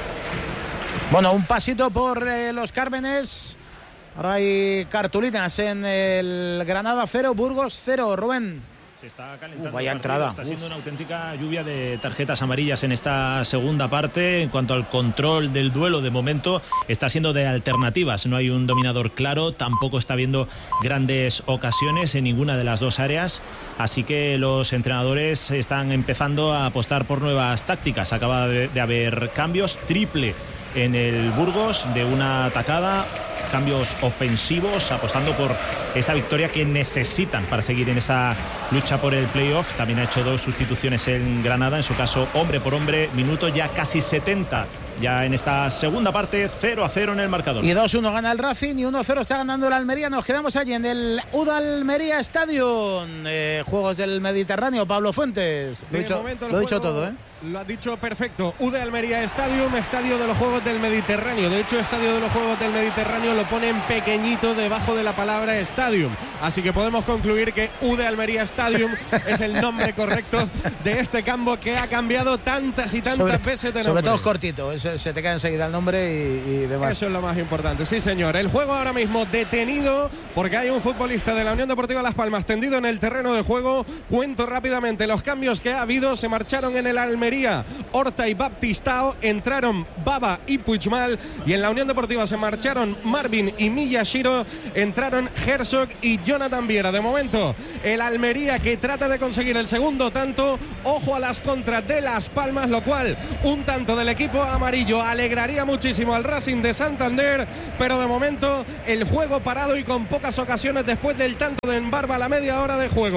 [SPEAKER 10] Bueno, un pasito por los Cármenes. Ahora hay cartulinas en el Granada 0, Burgos 0, Rubén.
[SPEAKER 13] Se está calentando.
[SPEAKER 10] Vaya entrada.
[SPEAKER 13] Está siendo una auténtica lluvia de tarjetas amarillas en esta segunda parte. En cuanto al control del duelo, de momento está siendo de alternativas. No hay un dominador claro, tampoco está habiendo grandes ocasiones en ninguna de las dos áreas. Así que los entrenadores están empezando a apostar por nuevas tácticas. Acaba de haber cambios, triple en el Burgos de una atacada. Cambios ofensivos, apostando por esa victoria que necesitan para seguir en esa lucha por el playoff. También ha hecho 2 sustituciones en Granada, en su caso hombre por hombre, minuto ya casi 70 ya en esta segunda parte, 0-0 en el marcador.
[SPEAKER 10] Y 2-1 gana el Racing y 1-0 está ganando el Almería. Nos quedamos allí en el UDA Almería Stadium, Juegos del Mediterráneo. Pablo Fuentes, lo he dicho todo,
[SPEAKER 12] Lo has dicho perfecto. UDA Almería Stadium, estadio de los Juegos del Mediterráneo. De hecho, estadio de los Juegos del Mediterráneo lo ponen pequeñito debajo de la palabra Stadium. Así que podemos concluir que UDA Almería Stadium es el nombre correcto de este campo que ha cambiado tantas y tantas veces de nombre.
[SPEAKER 10] Sobre todo es cortito, se te queda enseguida el nombre y demás.
[SPEAKER 12] Eso es lo más importante, sí señor. El juego ahora mismo detenido porque hay un futbolista de la Unión Deportiva Las Palmas tendido en el terreno de juego. Cuento rápidamente los cambios que ha habido. Se marcharon en el Almería Horta y Baptistao, entraron Baba y Puigmal, y en la Unión Deportiva se marcharon Marvin y Miyashiro, entraron Herzog y Jonathan Viera. De momento el Almería que trata de conseguir el segundo tanto. Ojo a las contras de Las Palmas, lo cual un tanto del equipo amarillo alegraría muchísimo al Racing de Santander, pero de momento el juego parado y con pocas ocasiones después del tanto de Embarba a la media hora de juego.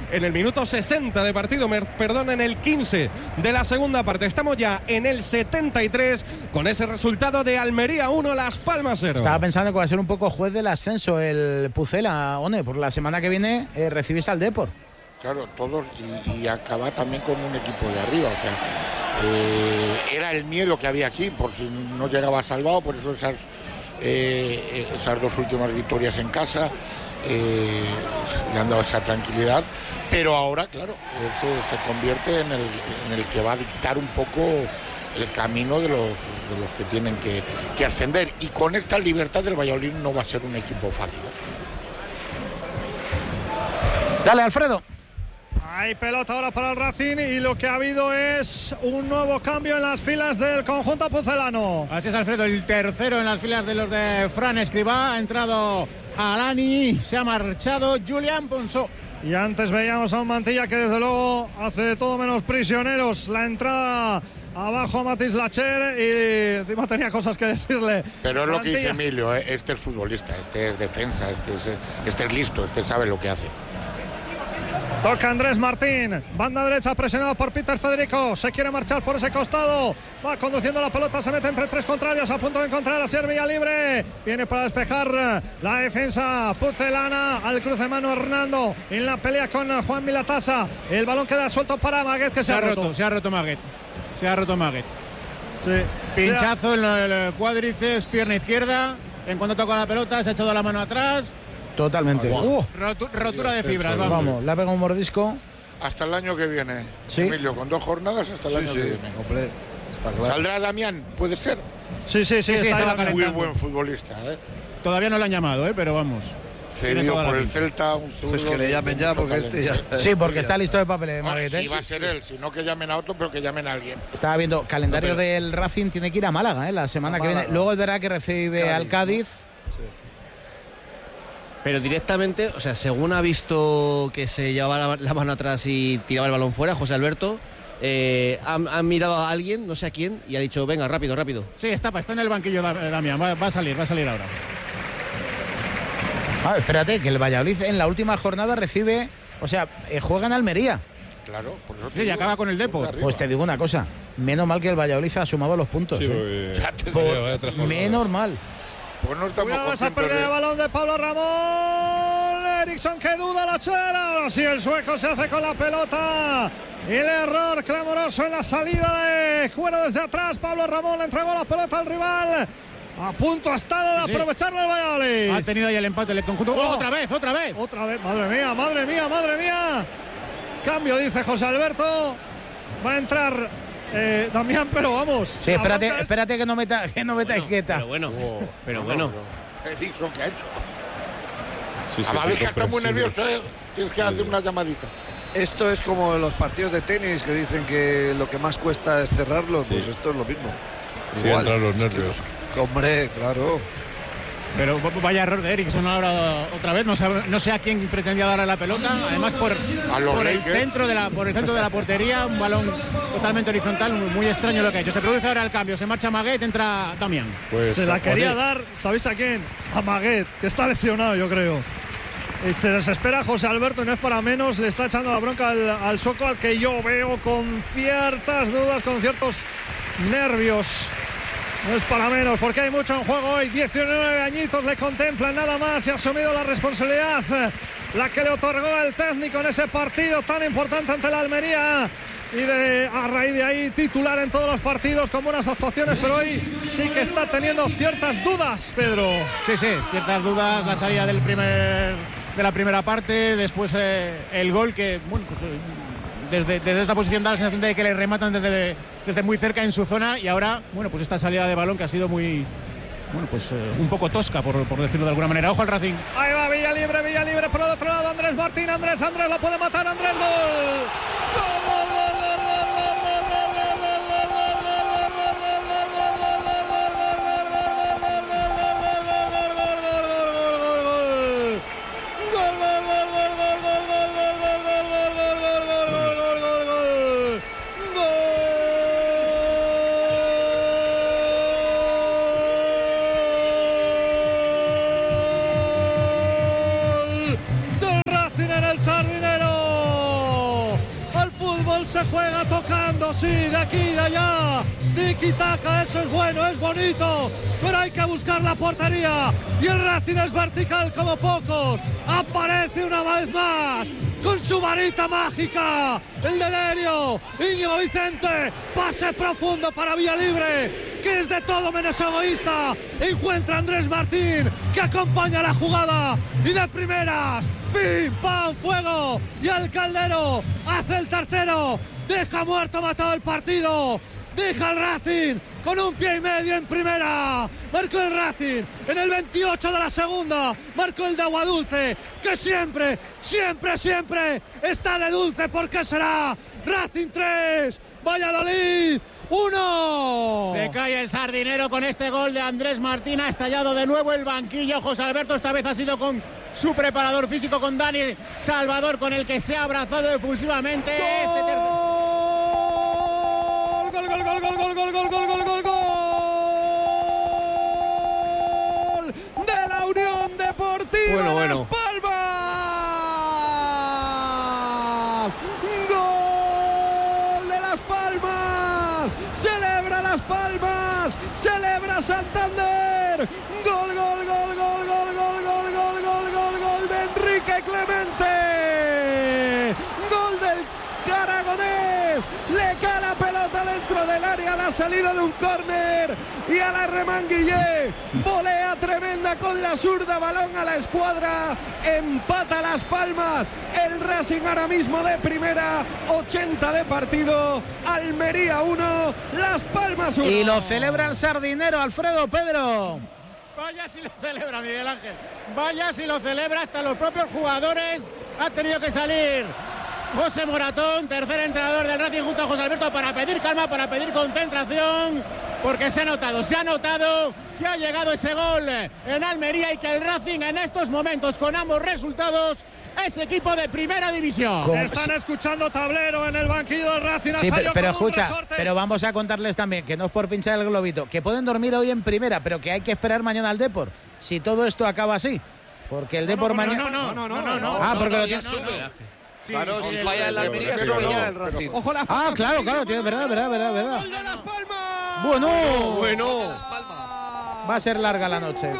[SPEAKER 12] en el minuto 60 de partido, en el 15 de la segunda parte. Estamos ya en el 73 con ese resultado de Almería 1, Las Palmas 0.
[SPEAKER 10] Estaba pensando que va a ser un poco juez del ascenso el Pucela, One, por la semana que viene recibís al Depor.
[SPEAKER 15] Claro, todos, y acaba también con un equipo de arriba, o sea, era el miedo que había aquí, por si no llegaba salvado, por eso esas 2 últimas victorias en casa le han dado esa tranquilidad, pero ahora, claro, se convierte en el que va a dictar un poco el camino de los que tienen que ascender, y con esta libertad del Valladolid no va a ser un equipo fácil.
[SPEAKER 10] Dale, Alfredo.
[SPEAKER 17] Hay pelota ahora para el Racing y lo que ha habido es un nuevo cambio en las filas del conjunto pucelano.
[SPEAKER 14] Así es, Alfredo, el tercero en las filas de los de Fran Escribá. Ha entrado Alani, se ha marchado Julián Ponsó.
[SPEAKER 17] Y antes veíamos a un Mantilla que desde luego hace de todo menos prisioneros. La entrada abajo a Matis Lacher y encima tenía cosas que decirle.
[SPEAKER 15] Pero es lo que dice Emilio, este es futbolista, este es defensa, este es listo, este sabe lo que hace.
[SPEAKER 17] Toca Andrés Martín, banda derecha presionado por Peter Federico, se quiere marchar por ese costado, va conduciendo la pelota, se mete entre 3 contrarios, a punto de encontrar a Servilla libre, viene para despejar la defensa pucelana, al cruce de mano Hernando, en la pelea con Juan Milatasa, el balón queda suelto para Maguet, que se ha roto.
[SPEAKER 14] Se ha roto Maguet. Sí. Pinchazo en el cuádriceps, pierna izquierda, en cuanto toca la pelota se ha echado la mano atrás.
[SPEAKER 10] Totalmente.
[SPEAKER 14] Rotura de fibras,
[SPEAKER 10] vamos. Le ha pegado un mordisco.
[SPEAKER 15] Hasta el año que viene.
[SPEAKER 10] ¿Sí?
[SPEAKER 15] Emilio, con 2 jornadas hasta el año que viene.
[SPEAKER 16] Hombre, está claro.
[SPEAKER 15] ¿Saldrá Damián? ¿Puede ser?
[SPEAKER 17] Sí, está
[SPEAKER 15] muy buen futbolista,
[SPEAKER 14] Todavía no lo han llamado, pero vamos.
[SPEAKER 15] Cedido por el Celta.
[SPEAKER 16] Pues que le llamen ya, porque este ya...
[SPEAKER 10] Sí, porque está listo de papeles, Marguete.
[SPEAKER 15] Si va a ser él, si no que llamen a otro, pero que llamen a alguien.
[SPEAKER 10] Estaba viendo, calendario del Racing, tiene que ir a Málaga, la semana que viene. Luego es verdad que recibe al Cádiz.
[SPEAKER 16] Sí.
[SPEAKER 11] Pero directamente, o sea, según ha visto que se llevaba la mano atrás y tiraba el balón fuera, José Alberto, han mirado a alguien, no sé a quién, y ha dicho, venga, rápido.
[SPEAKER 14] Sí, está en el banquillo Damián, va a salir ahora.
[SPEAKER 10] Espérate, que el Valladolid en la última jornada recibe, juega en Almería.
[SPEAKER 15] Claro, por eso
[SPEAKER 14] y acaba con el Depor.
[SPEAKER 10] Pues te digo una cosa, menos mal que el Valladolid ha sumado los puntos.
[SPEAKER 3] Sí,
[SPEAKER 10] menos mal.
[SPEAKER 15] Pues no estamos
[SPEAKER 17] Cuidado esa pérdida de balón de Pablo Ramón. Eriksson que duda la chera. Ahora sí el sueco se hace con la pelota. Y el error clamoroso en la salida de Cuero desde atrás. Pablo Ramón le entregó la pelota al rival. A punto ha estado de aprovecharlo el Valladolid.
[SPEAKER 14] Ha tenido ahí el empate del conjunto. Otra vez.
[SPEAKER 17] Madre mía. Cambio, dice José Alberto. Va a entrar Damián, pero vamos.
[SPEAKER 10] Sí, espérate que no meta etiqueta.
[SPEAKER 11] Pero bueno.
[SPEAKER 15] Eriksson, ¿qué ha hecho? Amavica está muy nervioso, tienes que hacer una llamadita.
[SPEAKER 16] Esto es como los partidos de tenis que dicen que lo que más cuesta es cerrarlos, pues esto es lo mismo.
[SPEAKER 3] Sí, entran los nervios.
[SPEAKER 16] Hombre, claro.
[SPEAKER 14] Pero vaya error de Eriksson ahora otra vez, no sé a quién pretendía darle la pelota, además por el centro de la portería, un balón totalmente horizontal, muy extraño lo que ha hecho. Se produce ahora el cambio, se marcha Maguet, entra Damián.
[SPEAKER 17] Pues se la quería dar, ¿sabéis a quién? A Maguet, que está lesionado, yo creo. Se desespera José Alberto y no es para menos, le está echando la bronca al sueco, al que yo veo con ciertas dudas, con ciertos nervios. No es para menos, porque hay mucho en juego hoy. 19 añitos le contemplan nada más y ha asumido la responsabilidad, la que le otorgó el técnico en ese partido tan importante ante la Almería. Y a raíz de ahí titular en todos los partidos con buenas actuaciones, pero hoy sí que está teniendo ciertas dudas, Pedro.
[SPEAKER 14] Sí, ciertas dudas, la salida de la primera parte, después el gol que, bueno, pues desde esta posición da la sensación de que le rematan desde muy cerca en su zona, y ahora, bueno, pues esta salida de balón que ha sido muy, bueno, pues un poco tosca, por decirlo de alguna manera. Ojo al Racing.
[SPEAKER 17] Ahí va Villa libre por el otro lado, Andrés Martín, Andrés lo puede matar, Andrés, gol. juega tocando, sí, de aquí y de allá. Tiki-taka, eso es bueno, es bonito, pero hay que buscar la portería. Y el Racing es vertical como pocos. Aparece una vez más con su varita mágica, el de Derio, Íñigo Vicente, pase profundo para Villalibre, que es de todo menos egoísta. Encuentra a Andrés Martín, que acompaña la jugada, y de primeras, pim, pam, fuego, y el Caldero hace el tercero, deja muerto, matado el partido. Deja el Racing con un pie y medio en primera. Marcó el Racing en el 28 de la segunda. Marcó el de Aguadulce, que siempre, siempre, siempre está de dulce. ¿Por qué será? Racing 3, Valladolid 1.
[SPEAKER 14] Se cae el Sardinero con este gol de Andrés Martín. Ha estallado de nuevo el banquillo. José Alberto esta vez ha sido con su preparador físico, con Dani Salvador, con el que se ha abrazado efusivamente.
[SPEAKER 17] Gol de la Unión Deportiva Las Palmas. Gol de Las Palmas. Celebra Las Palmas. Celebra Santander. Gol de Enrique Clemente. Gol del aragonés, le cae la pelota dentro del área, la salida de un córner, y a la Remanguillé, volea tremenda con la zurda, balón a la escuadra, empata Las Palmas, el Racing ahora mismo de primera, 80 de partido, Almería 1, Las Palmas 1.
[SPEAKER 10] Y lo celebra el Sardinero, Alfredo, Pedro.
[SPEAKER 14] Vaya si lo celebra, Miguel Ángel, vaya si lo celebra, hasta los propios jugadores ha tenido que salir José Moratón, tercer entrenador del Racing, junto a José Alberto, para pedir calma, para pedir concentración, porque se ha notado que ha llegado ese gol en Almería, y que el Racing en estos momentos, con ambos resultados, es equipo de primera división.
[SPEAKER 17] Están escuchando tablero en el banquillo del Racing.
[SPEAKER 10] Sí, pero escucha, pero vamos a contarles también, que no es por pinchar el globito, que pueden dormir hoy en primera, pero que hay que esperar mañana al Depor, si todo esto acaba así, porque el Depor mañana...
[SPEAKER 14] No.
[SPEAKER 10] Ah, porque
[SPEAKER 16] ya sube. Sí, claro, si falla en la Almería, sube ya el Racing.
[SPEAKER 17] Ojo, Las
[SPEAKER 10] Palmas. Claro, tiene verdad.
[SPEAKER 17] ¡Gol de Las Palmas!
[SPEAKER 10] Bueno.
[SPEAKER 16] Las Palmas.
[SPEAKER 10] Va a ser larga la noche.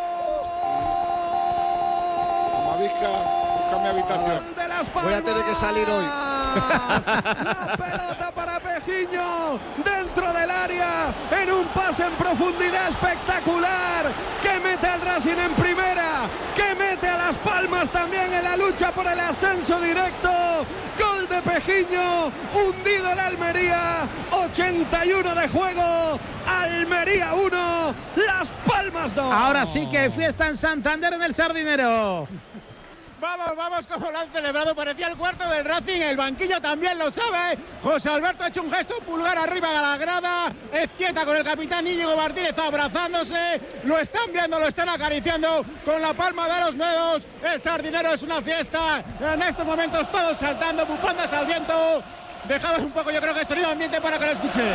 [SPEAKER 15] Mavisca, busca mi habitación.
[SPEAKER 16] Voy a tener que salir hoy.
[SPEAKER 17] La pelota para Pejiño, dentro del área, en un pase en profundidad espectacular, que mete al Racing en primera, que mete a Las Palmas también en la lucha por el ascenso directo. Gol de Pejiño, hundido el Almería, 81 de juego, Almería 1, Las Palmas 2.
[SPEAKER 10] Ahora sí que fiesta en Santander, en el Sardinero.
[SPEAKER 14] Vamos, como lo han celebrado, parecía el cuarto del Racing, el banquillo también lo sabe. José Alberto ha hecho un gesto, pulgar arriba a la grada, Ezquieta con el capitán Íñigo Martínez abrazándose, lo están viendo, lo están acariciando con la palma de los dedos. El Sardinero es una fiesta, en estos momentos todos saltando, bufandas al viento. Dejamos un poco, yo creo que el sonido ambiente para que lo escuche.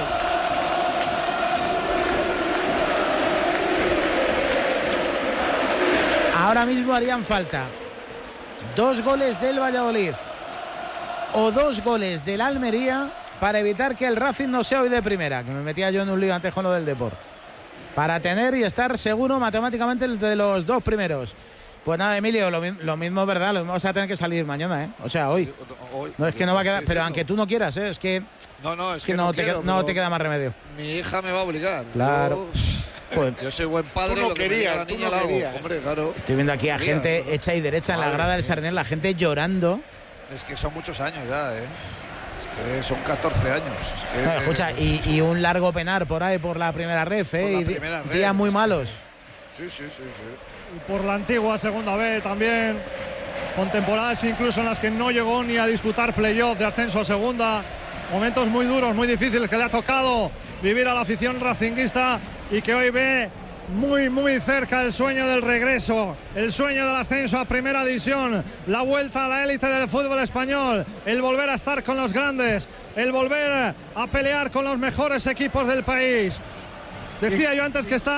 [SPEAKER 10] Ahora mismo harían falta 2 goles del Valladolid o 2 goles del Almería para evitar que el Racing no sea hoy de primera, que me metía yo en un lío antes con lo del Depor, para tener y estar seguro matemáticamente de los 2 primeros. Pues nada, Emilio, lo mismo, ¿verdad? Lo mismo vas a tener que salir mañana, ¿eh? O sea, hoy. No, es que no va a quedar, pero aunque tú no quieras, ¿eh? Es que
[SPEAKER 16] es que no
[SPEAKER 10] te queda más remedio.
[SPEAKER 16] Mi hija me va a obligar.
[SPEAKER 10] Claro.
[SPEAKER 16] Yo soy buen padre,
[SPEAKER 15] tú no querías,
[SPEAKER 16] la niña la hago. Hombre, claro.
[SPEAKER 10] Estoy viendo aquí a gente hecha y derecha en la grada del Sardinero, la gente llorando.
[SPEAKER 16] Es que son muchos años ya, ¿eh? Es que son 14 años. Es que,
[SPEAKER 10] no, escucha, y un largo penar por ahí por la primera ref, ¿eh? Y días muy malos.
[SPEAKER 16] Sí.
[SPEAKER 17] Y por la antigua segunda B también, con temporadas incluso en las que no llegó ni a disputar playoff de ascenso a segunda. Momentos muy duros, muy difíciles que le ha tocado vivir a la afición racinguista, y que hoy ve muy cerca el sueño del regreso, el sueño del ascenso a primera división, la vuelta a la élite del fútbol español, el volver a estar con los grandes, el volver a pelear con los mejores equipos del país. Decía yo antes que está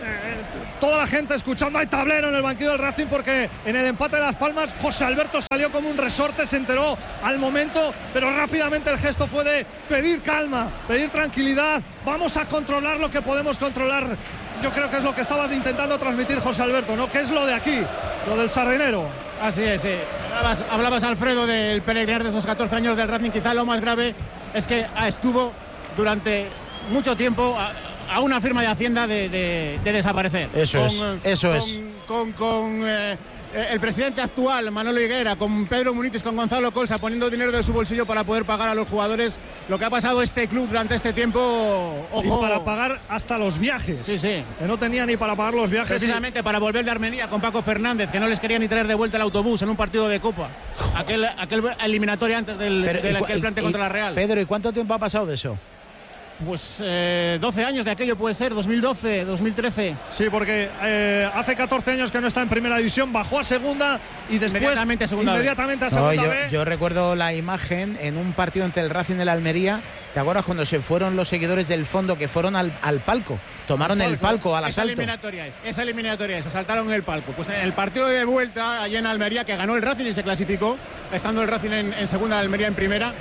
[SPEAKER 17] toda la gente escuchando, hay tablero en el banquillo del Racing, porque en el empate de Las Palmas José Alberto salió como un resorte, se enteró al momento, pero rápidamente el gesto fue de pedir calma, pedir tranquilidad, vamos a controlar lo que podemos controlar. Yo creo que es lo que estaba intentando transmitir José Alberto, ¿no? Que es lo de aquí, lo del Sardinero.
[SPEAKER 14] Así es, sí. Hablabas, Alfredo, del peregrinar de esos 14 años del Racing. Quizá lo más grave es que estuvo durante mucho tiempo a una firma de Hacienda de desaparecer.
[SPEAKER 10] Eso es.
[SPEAKER 14] Con el presidente actual, Manolo Higuera, con Pedro Munitis, con Gonzalo Colsa, poniendo dinero de su bolsillo para poder pagar a los jugadores lo que ha pasado este club durante este tiempo. Ojo.
[SPEAKER 17] Y para pagar hasta los viajes.
[SPEAKER 14] Sí.
[SPEAKER 17] Que no tenía ni para pagar los viajes.
[SPEAKER 14] Precisamente para volver de Armenia con Paco Fernández, que no les quería ni traer de vuelta el autobús en un partido de Copa. Aquel eliminatorio antes del plante contra la Real.
[SPEAKER 10] Pedro, ¿y cuánto tiempo ha pasado de eso?
[SPEAKER 14] Pues 12 años de aquello, puede ser, 2012, 2013.
[SPEAKER 17] Sí, porque hace 14 años que no está en primera división, bajó a segunda y después inmediatamente a segunda B.
[SPEAKER 10] Yo recuerdo la imagen en un partido entre el Racing y el Almería. ¿Te acuerdas cuando se fueron los seguidores del fondo que fueron al palco? Tomaron el palco al asalto.
[SPEAKER 14] Esa eliminatoria es, saltaron el palco. Pues en el partido de vuelta allí en Almería, que ganó el Racing y se clasificó, estando el Racing en segunda, Almería en primera,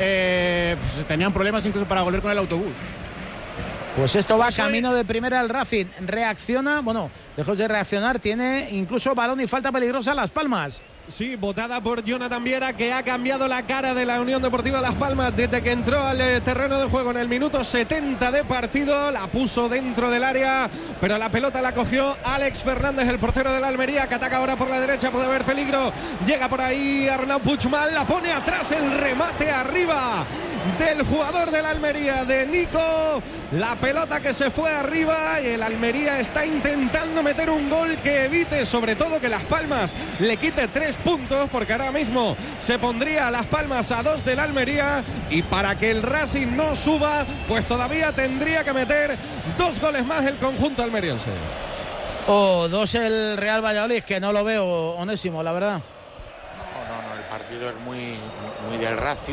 [SPEAKER 14] pues tenían problemas incluso para volver con el autobús.
[SPEAKER 10] Pues esto va camino de primera al Racing. Reacciona, bueno, lejos de reaccionar, tiene incluso balón y falta peligrosa Las Palmas.
[SPEAKER 12] Sí, votada por Jonathan Viera, que ha cambiado la cara de la Unión Deportiva Las Palmas desde que entró al terreno de juego en el minuto 70 de partido. La puso dentro del área, pero la pelota la cogió Alex Fernández, el portero de la Almería, que ataca ahora por la derecha, puede haber peligro. Llega por ahí Arnau Puigmal, la pone atrás, el remate arriba del jugador de la Almería, de Nico. La pelota que se fue arriba y el Almería está intentando meter un gol que evite, sobre todo, que Las Palmas le quite 3 puntos, porque ahora mismo se pondría Las Palmas a 2 del Almería, y para que el Racing no suba, pues todavía tendría que meter 2 goles más el conjunto almeriense.
[SPEAKER 10] O 2 el Real Valladolid, que no lo veo, Onésimo, la verdad.
[SPEAKER 15] No, el partido es muy del Racing,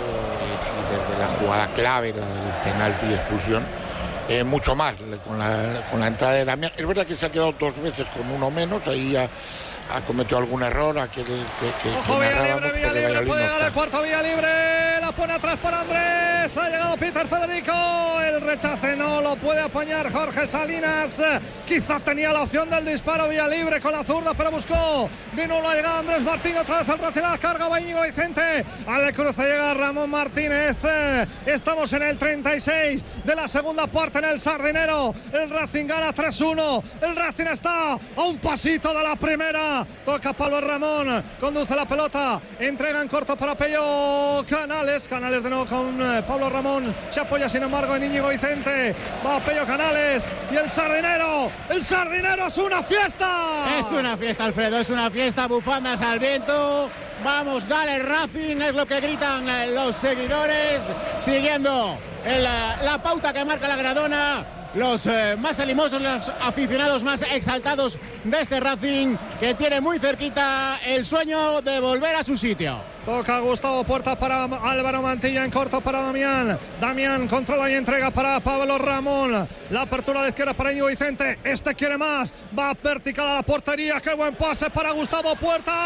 [SPEAKER 15] desde la jugada clave, la del penalti y expulsión, mucho más con la entrada de Damián. Es verdad que se ha quedado 2 veces con uno menos, ahí ha cometido algún error, aquel que
[SPEAKER 17] ojo, Villalibre, puede llegar al cuarto, Villalibre, la pone atrás para Andrés, ha llegado Peter Federico, el rechace no lo puede apañar Jorge Salinas, quizá tenía la opción del disparo Villalibre con la zurda, pero buscó, de nuevo ha llegado Andrés Martín, otra vez al Racing, la carga va Íñigo Vicente, al cruce llega Ramón Martínez, estamos en el 36 de la segunda parte en el Sardinero, el Racing gana 3-1, el Racing está a un pasito de la primera. Toca Pablo Ramón, conduce la pelota, entrega en corto para Pello Canales de nuevo con Pablo Ramón, se apoya sin embargo en Íñigo Vicente, va Pello Canales y el Sardinero es una fiesta.
[SPEAKER 14] Es una fiesta, Alfredo, es una fiesta, bufandas al viento, vamos, dale Racing, es lo que gritan los seguidores, siguiendo la pauta que marca la Gradona. Los más animosos, los aficionados más exaltados de este Racing, que tiene muy cerquita el sueño de volver a su sitio.
[SPEAKER 17] Toca Gustavo Puerta para Álvaro Mantilla, en corto para Damián controla y entrega para Pablo Ramón, la apertura de izquierda para Íñigo Vicente, quiere más, va vertical a la portería, qué buen pase para Gustavo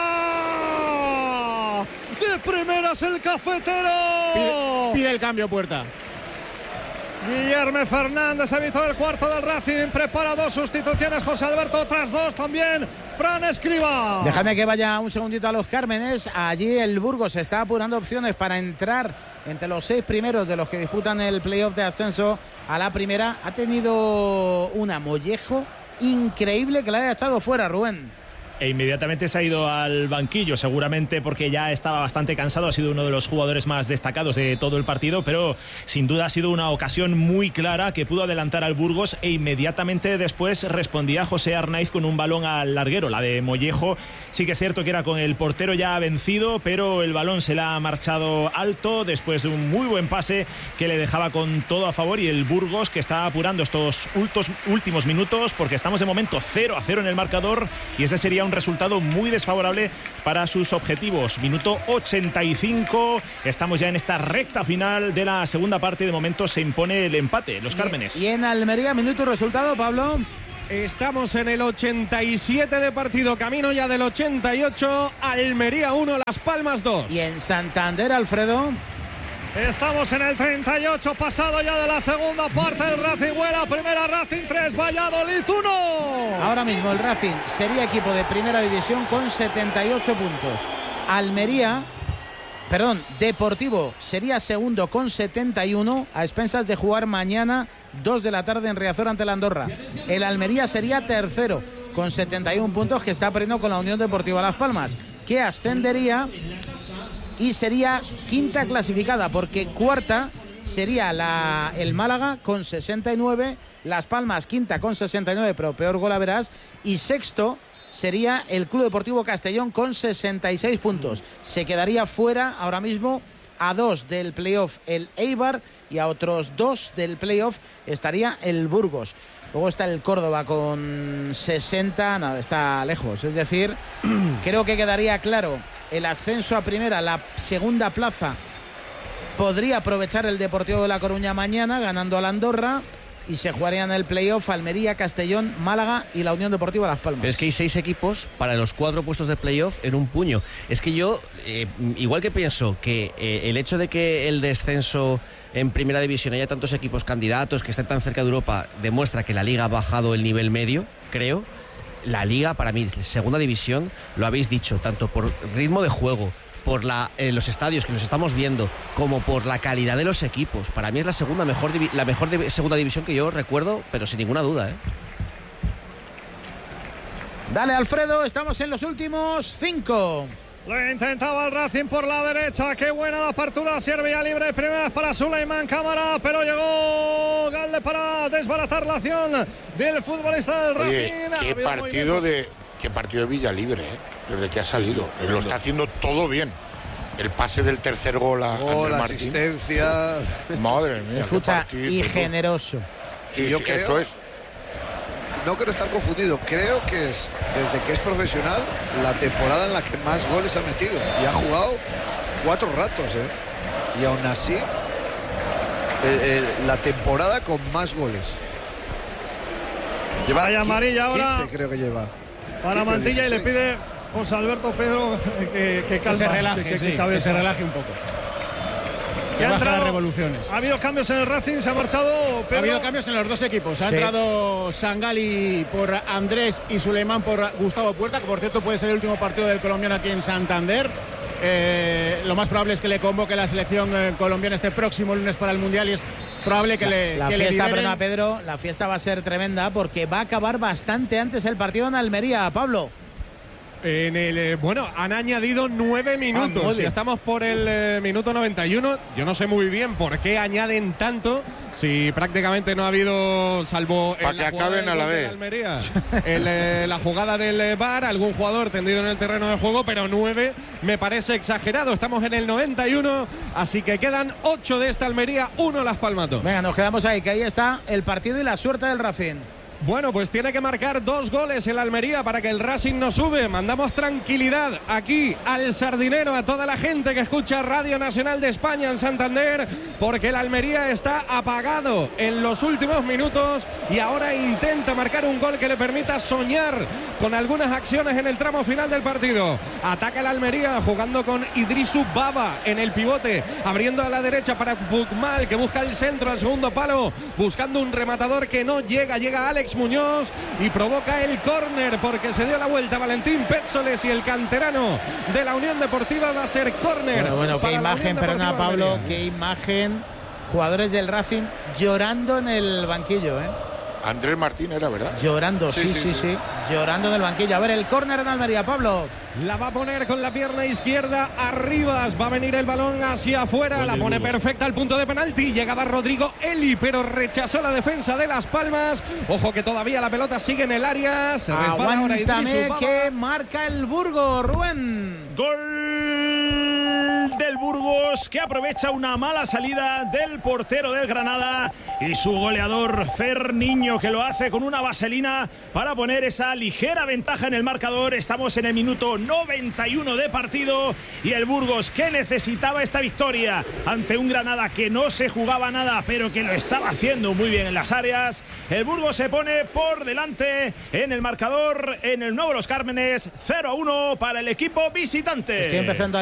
[SPEAKER 17] Puerta, de primeras el cafetero,
[SPEAKER 14] pide el cambio Puerta.
[SPEAKER 17] Guillermo Fernández evitó el cuarto del Racing, prepara 2 sustituciones José Alberto, otras 2 también Fran Escribá.
[SPEAKER 10] Déjame que vaya un segundito a los Cármenes. Allí el Burgos está apurando opciones para entrar entre los 6 primeros de los que disputan el playoff de ascenso a la primera. Ha tenido un amollejo increíble que le haya estado fuera, Rubén.
[SPEAKER 13] E inmediatamente se ha ido al banquillo, seguramente porque ya estaba bastante cansado, ha sido uno de los jugadores más destacados de todo el partido, pero sin duda ha sido una ocasión muy clara que pudo adelantar al Burgos, e inmediatamente después respondía José Arnaiz con un balón al larguero. La de Mollejo sí que es cierto que era con el portero ya vencido, pero el balón se le ha marchado alto después de un muy buen pase que le dejaba con todo a favor, y el Burgos, que está apurando estos últimos minutos, porque estamos de momento 0-0 en el marcador, y ese sería un resultado muy desfavorable para sus objetivos. Minuto 85, estamos ya en esta recta final de la segunda parte. De momento se impone el empate, los Cármenes.
[SPEAKER 10] Y en Almería, minuto y resultado, Pablo.
[SPEAKER 12] Estamos en el 87 de partido, camino ya del 88. Almería 1, Las Palmas 2.
[SPEAKER 10] Y en Santander, Alfredo.
[SPEAKER 17] Estamos en el 38, pasado ya de la segunda parte. El Racing vuela, primera Racing 3, Valladolid 1.
[SPEAKER 10] Ahora mismo el Racing sería equipo de primera división con 78 puntos. Deportivo sería segundo con 71 a expensas de jugar mañana 2 de la tarde en Riazor ante la Andorra. El Almería sería tercero con 71 puntos, que está perdiendo con la Unión Deportiva Las Palmas, que ascendería y sería quinta clasificada, porque cuarta sería el Málaga con 69, Las Palmas quinta con 69, pero peor gol a verás, y sexto sería el Club Deportivo Castellón con 66 puntos. Se quedaría fuera ahora mismo a 2 del playoff el Eibar y a otros 2 del playoff estaría el Burgos. Luego está el Córdoba con 60, nada, está lejos. Es decir, creo que quedaría claro el ascenso a primera, la segunda plaza podría aprovechar el Deportivo de La Coruña mañana ganando a la Andorra. Y se jugarían el playoff Almería, Castellón, Málaga y la Unión Deportiva Las Palmas.
[SPEAKER 11] Pero es que hay 6 equipos para los 4 puestos de playoff en un puño. Es que yo, igual que pienso que el hecho de que el descenso en primera división haya tantos equipos candidatos que estén tan cerca de Europa demuestra que la Liga ha bajado el nivel medio, creo. La Liga, para mí, segunda división, lo habéis dicho, tanto por ritmo de juego, por los estadios que nos estamos viendo, como por la calidad de los equipos. Para mí es la mejor segunda división que yo recuerdo, pero sin ninguna duda, ¿eh?
[SPEAKER 10] Dale, Alfredo, estamos en los últimos 5.
[SPEAKER 17] Lo intentaba el Racing por la derecha. Qué buena la apertura. Servía libre. Primeras para Suleiman Cámara. Pero llegó Galde para desbaratar la acción del futbolista del Racing.
[SPEAKER 15] Qué partido de Villa Libre, desde que ha salido. Lo está haciendo todo bien. El pase del tercer gol a Andrés Martín.
[SPEAKER 16] Asistencia.
[SPEAKER 15] Madre mía.
[SPEAKER 10] Escucha, y generoso.
[SPEAKER 15] Sí, yo creo, eso es.
[SPEAKER 16] No quiero estar confundido. Creo que es, desde que es profesional, la temporada en la que más goles ha metido. Y ha jugado 4 ratos, Y aún así, la temporada con más goles.
[SPEAKER 17] Lleva amarilla ahora.
[SPEAKER 16] 15 creo que lleva.
[SPEAKER 17] Para 15, Mantilla 16. Y le pide José Alberto Pedro que calma,
[SPEAKER 14] que se relaje, que se relaje un poco.
[SPEAKER 17] Que ha entrado,
[SPEAKER 14] las revoluciones.
[SPEAKER 17] Ha habido cambios en el Racing, se ha marchado Pedro.
[SPEAKER 14] Ha habido cambios en los dos equipos. Ha entrado Sangali por Andrés y Suleiman por Gustavo Puerta, que por cierto puede ser el último partido del colombiano aquí en Santander. Lo más probable es que le convoque la selección colombiana este próximo lunes para el Mundial y es probable que
[SPEAKER 10] la fiesta, perdona Pedro, la fiesta va a ser tremenda porque va a acabar bastante antes el partido en Almería, Pablo.
[SPEAKER 12] Han añadido 9 minutos. Si estamos por el minuto 91, yo no sé muy bien por qué añaden tanto si prácticamente no ha habido, salvo
[SPEAKER 15] para que acaben a la vez,
[SPEAKER 12] Almería, la jugada del VAR, algún jugador tendido en el terreno de juego, pero 9 me parece exagerado. Estamos en el 91, así que quedan 8 de esta Almería, 1 Las Palmas 2.
[SPEAKER 10] Venga, nos quedamos ahí, que ahí está el partido y la suerte del Racing.
[SPEAKER 12] Bueno, pues tiene que marcar 2 goles el Almería para que el Racing no sube. Mandamos tranquilidad aquí al Sardinero, a toda la gente que escucha Radio Nacional de España en Santander, porque el Almería está apagado en los últimos minutos y ahora intenta marcar un gol que le permita soñar con algunas acciones en el tramo final del partido. Ataca el Almería jugando con Idrisu Baba en el pivote, abriendo a la derecha para Bukmal, que busca el centro al segundo palo, buscando un rematador que no llega Alex Muñoz y provoca el córner porque se dio la vuelta Valentín Pétzoles y el canterano de la Unión Deportiva va a ser córner.
[SPEAKER 10] Bueno, qué imagen, perdona Pablo, qué imagen, jugadores del Racing llorando en el banquillo,
[SPEAKER 15] Andrés Martín era, ¿verdad?
[SPEAKER 10] Llorando, sí, llorando en el banquillo. A ver, el córner en Almería, Pablo.
[SPEAKER 12] La va a poner con la pierna izquierda arriba, va a venir el balón hacia afuera, la pone perfecta al punto de penalti, llegaba Rodrigo Eli, pero rechazó la defensa de Las Palmas. Ojo que todavía la pelota sigue en el área, se resbala ahora Idrisu Baba.
[SPEAKER 10] Que marca el Burgos, Rubén.
[SPEAKER 13] Gol del Burgos. Burgos, que aprovecha una mala salida del portero del Granada y su goleador Fer Niño, que lo hace con una vaselina para poner esa ligera ventaja en el marcador. Estamos en el minuto 91 de partido y el Burgos, que necesitaba esta victoria ante un Granada que no se jugaba nada, pero que lo estaba haciendo muy bien en las áreas. El Burgos se pone por delante en el marcador en el Nuevo Los Cármenes, 0-1 para el equipo visitante.
[SPEAKER 10] Estoy empezando a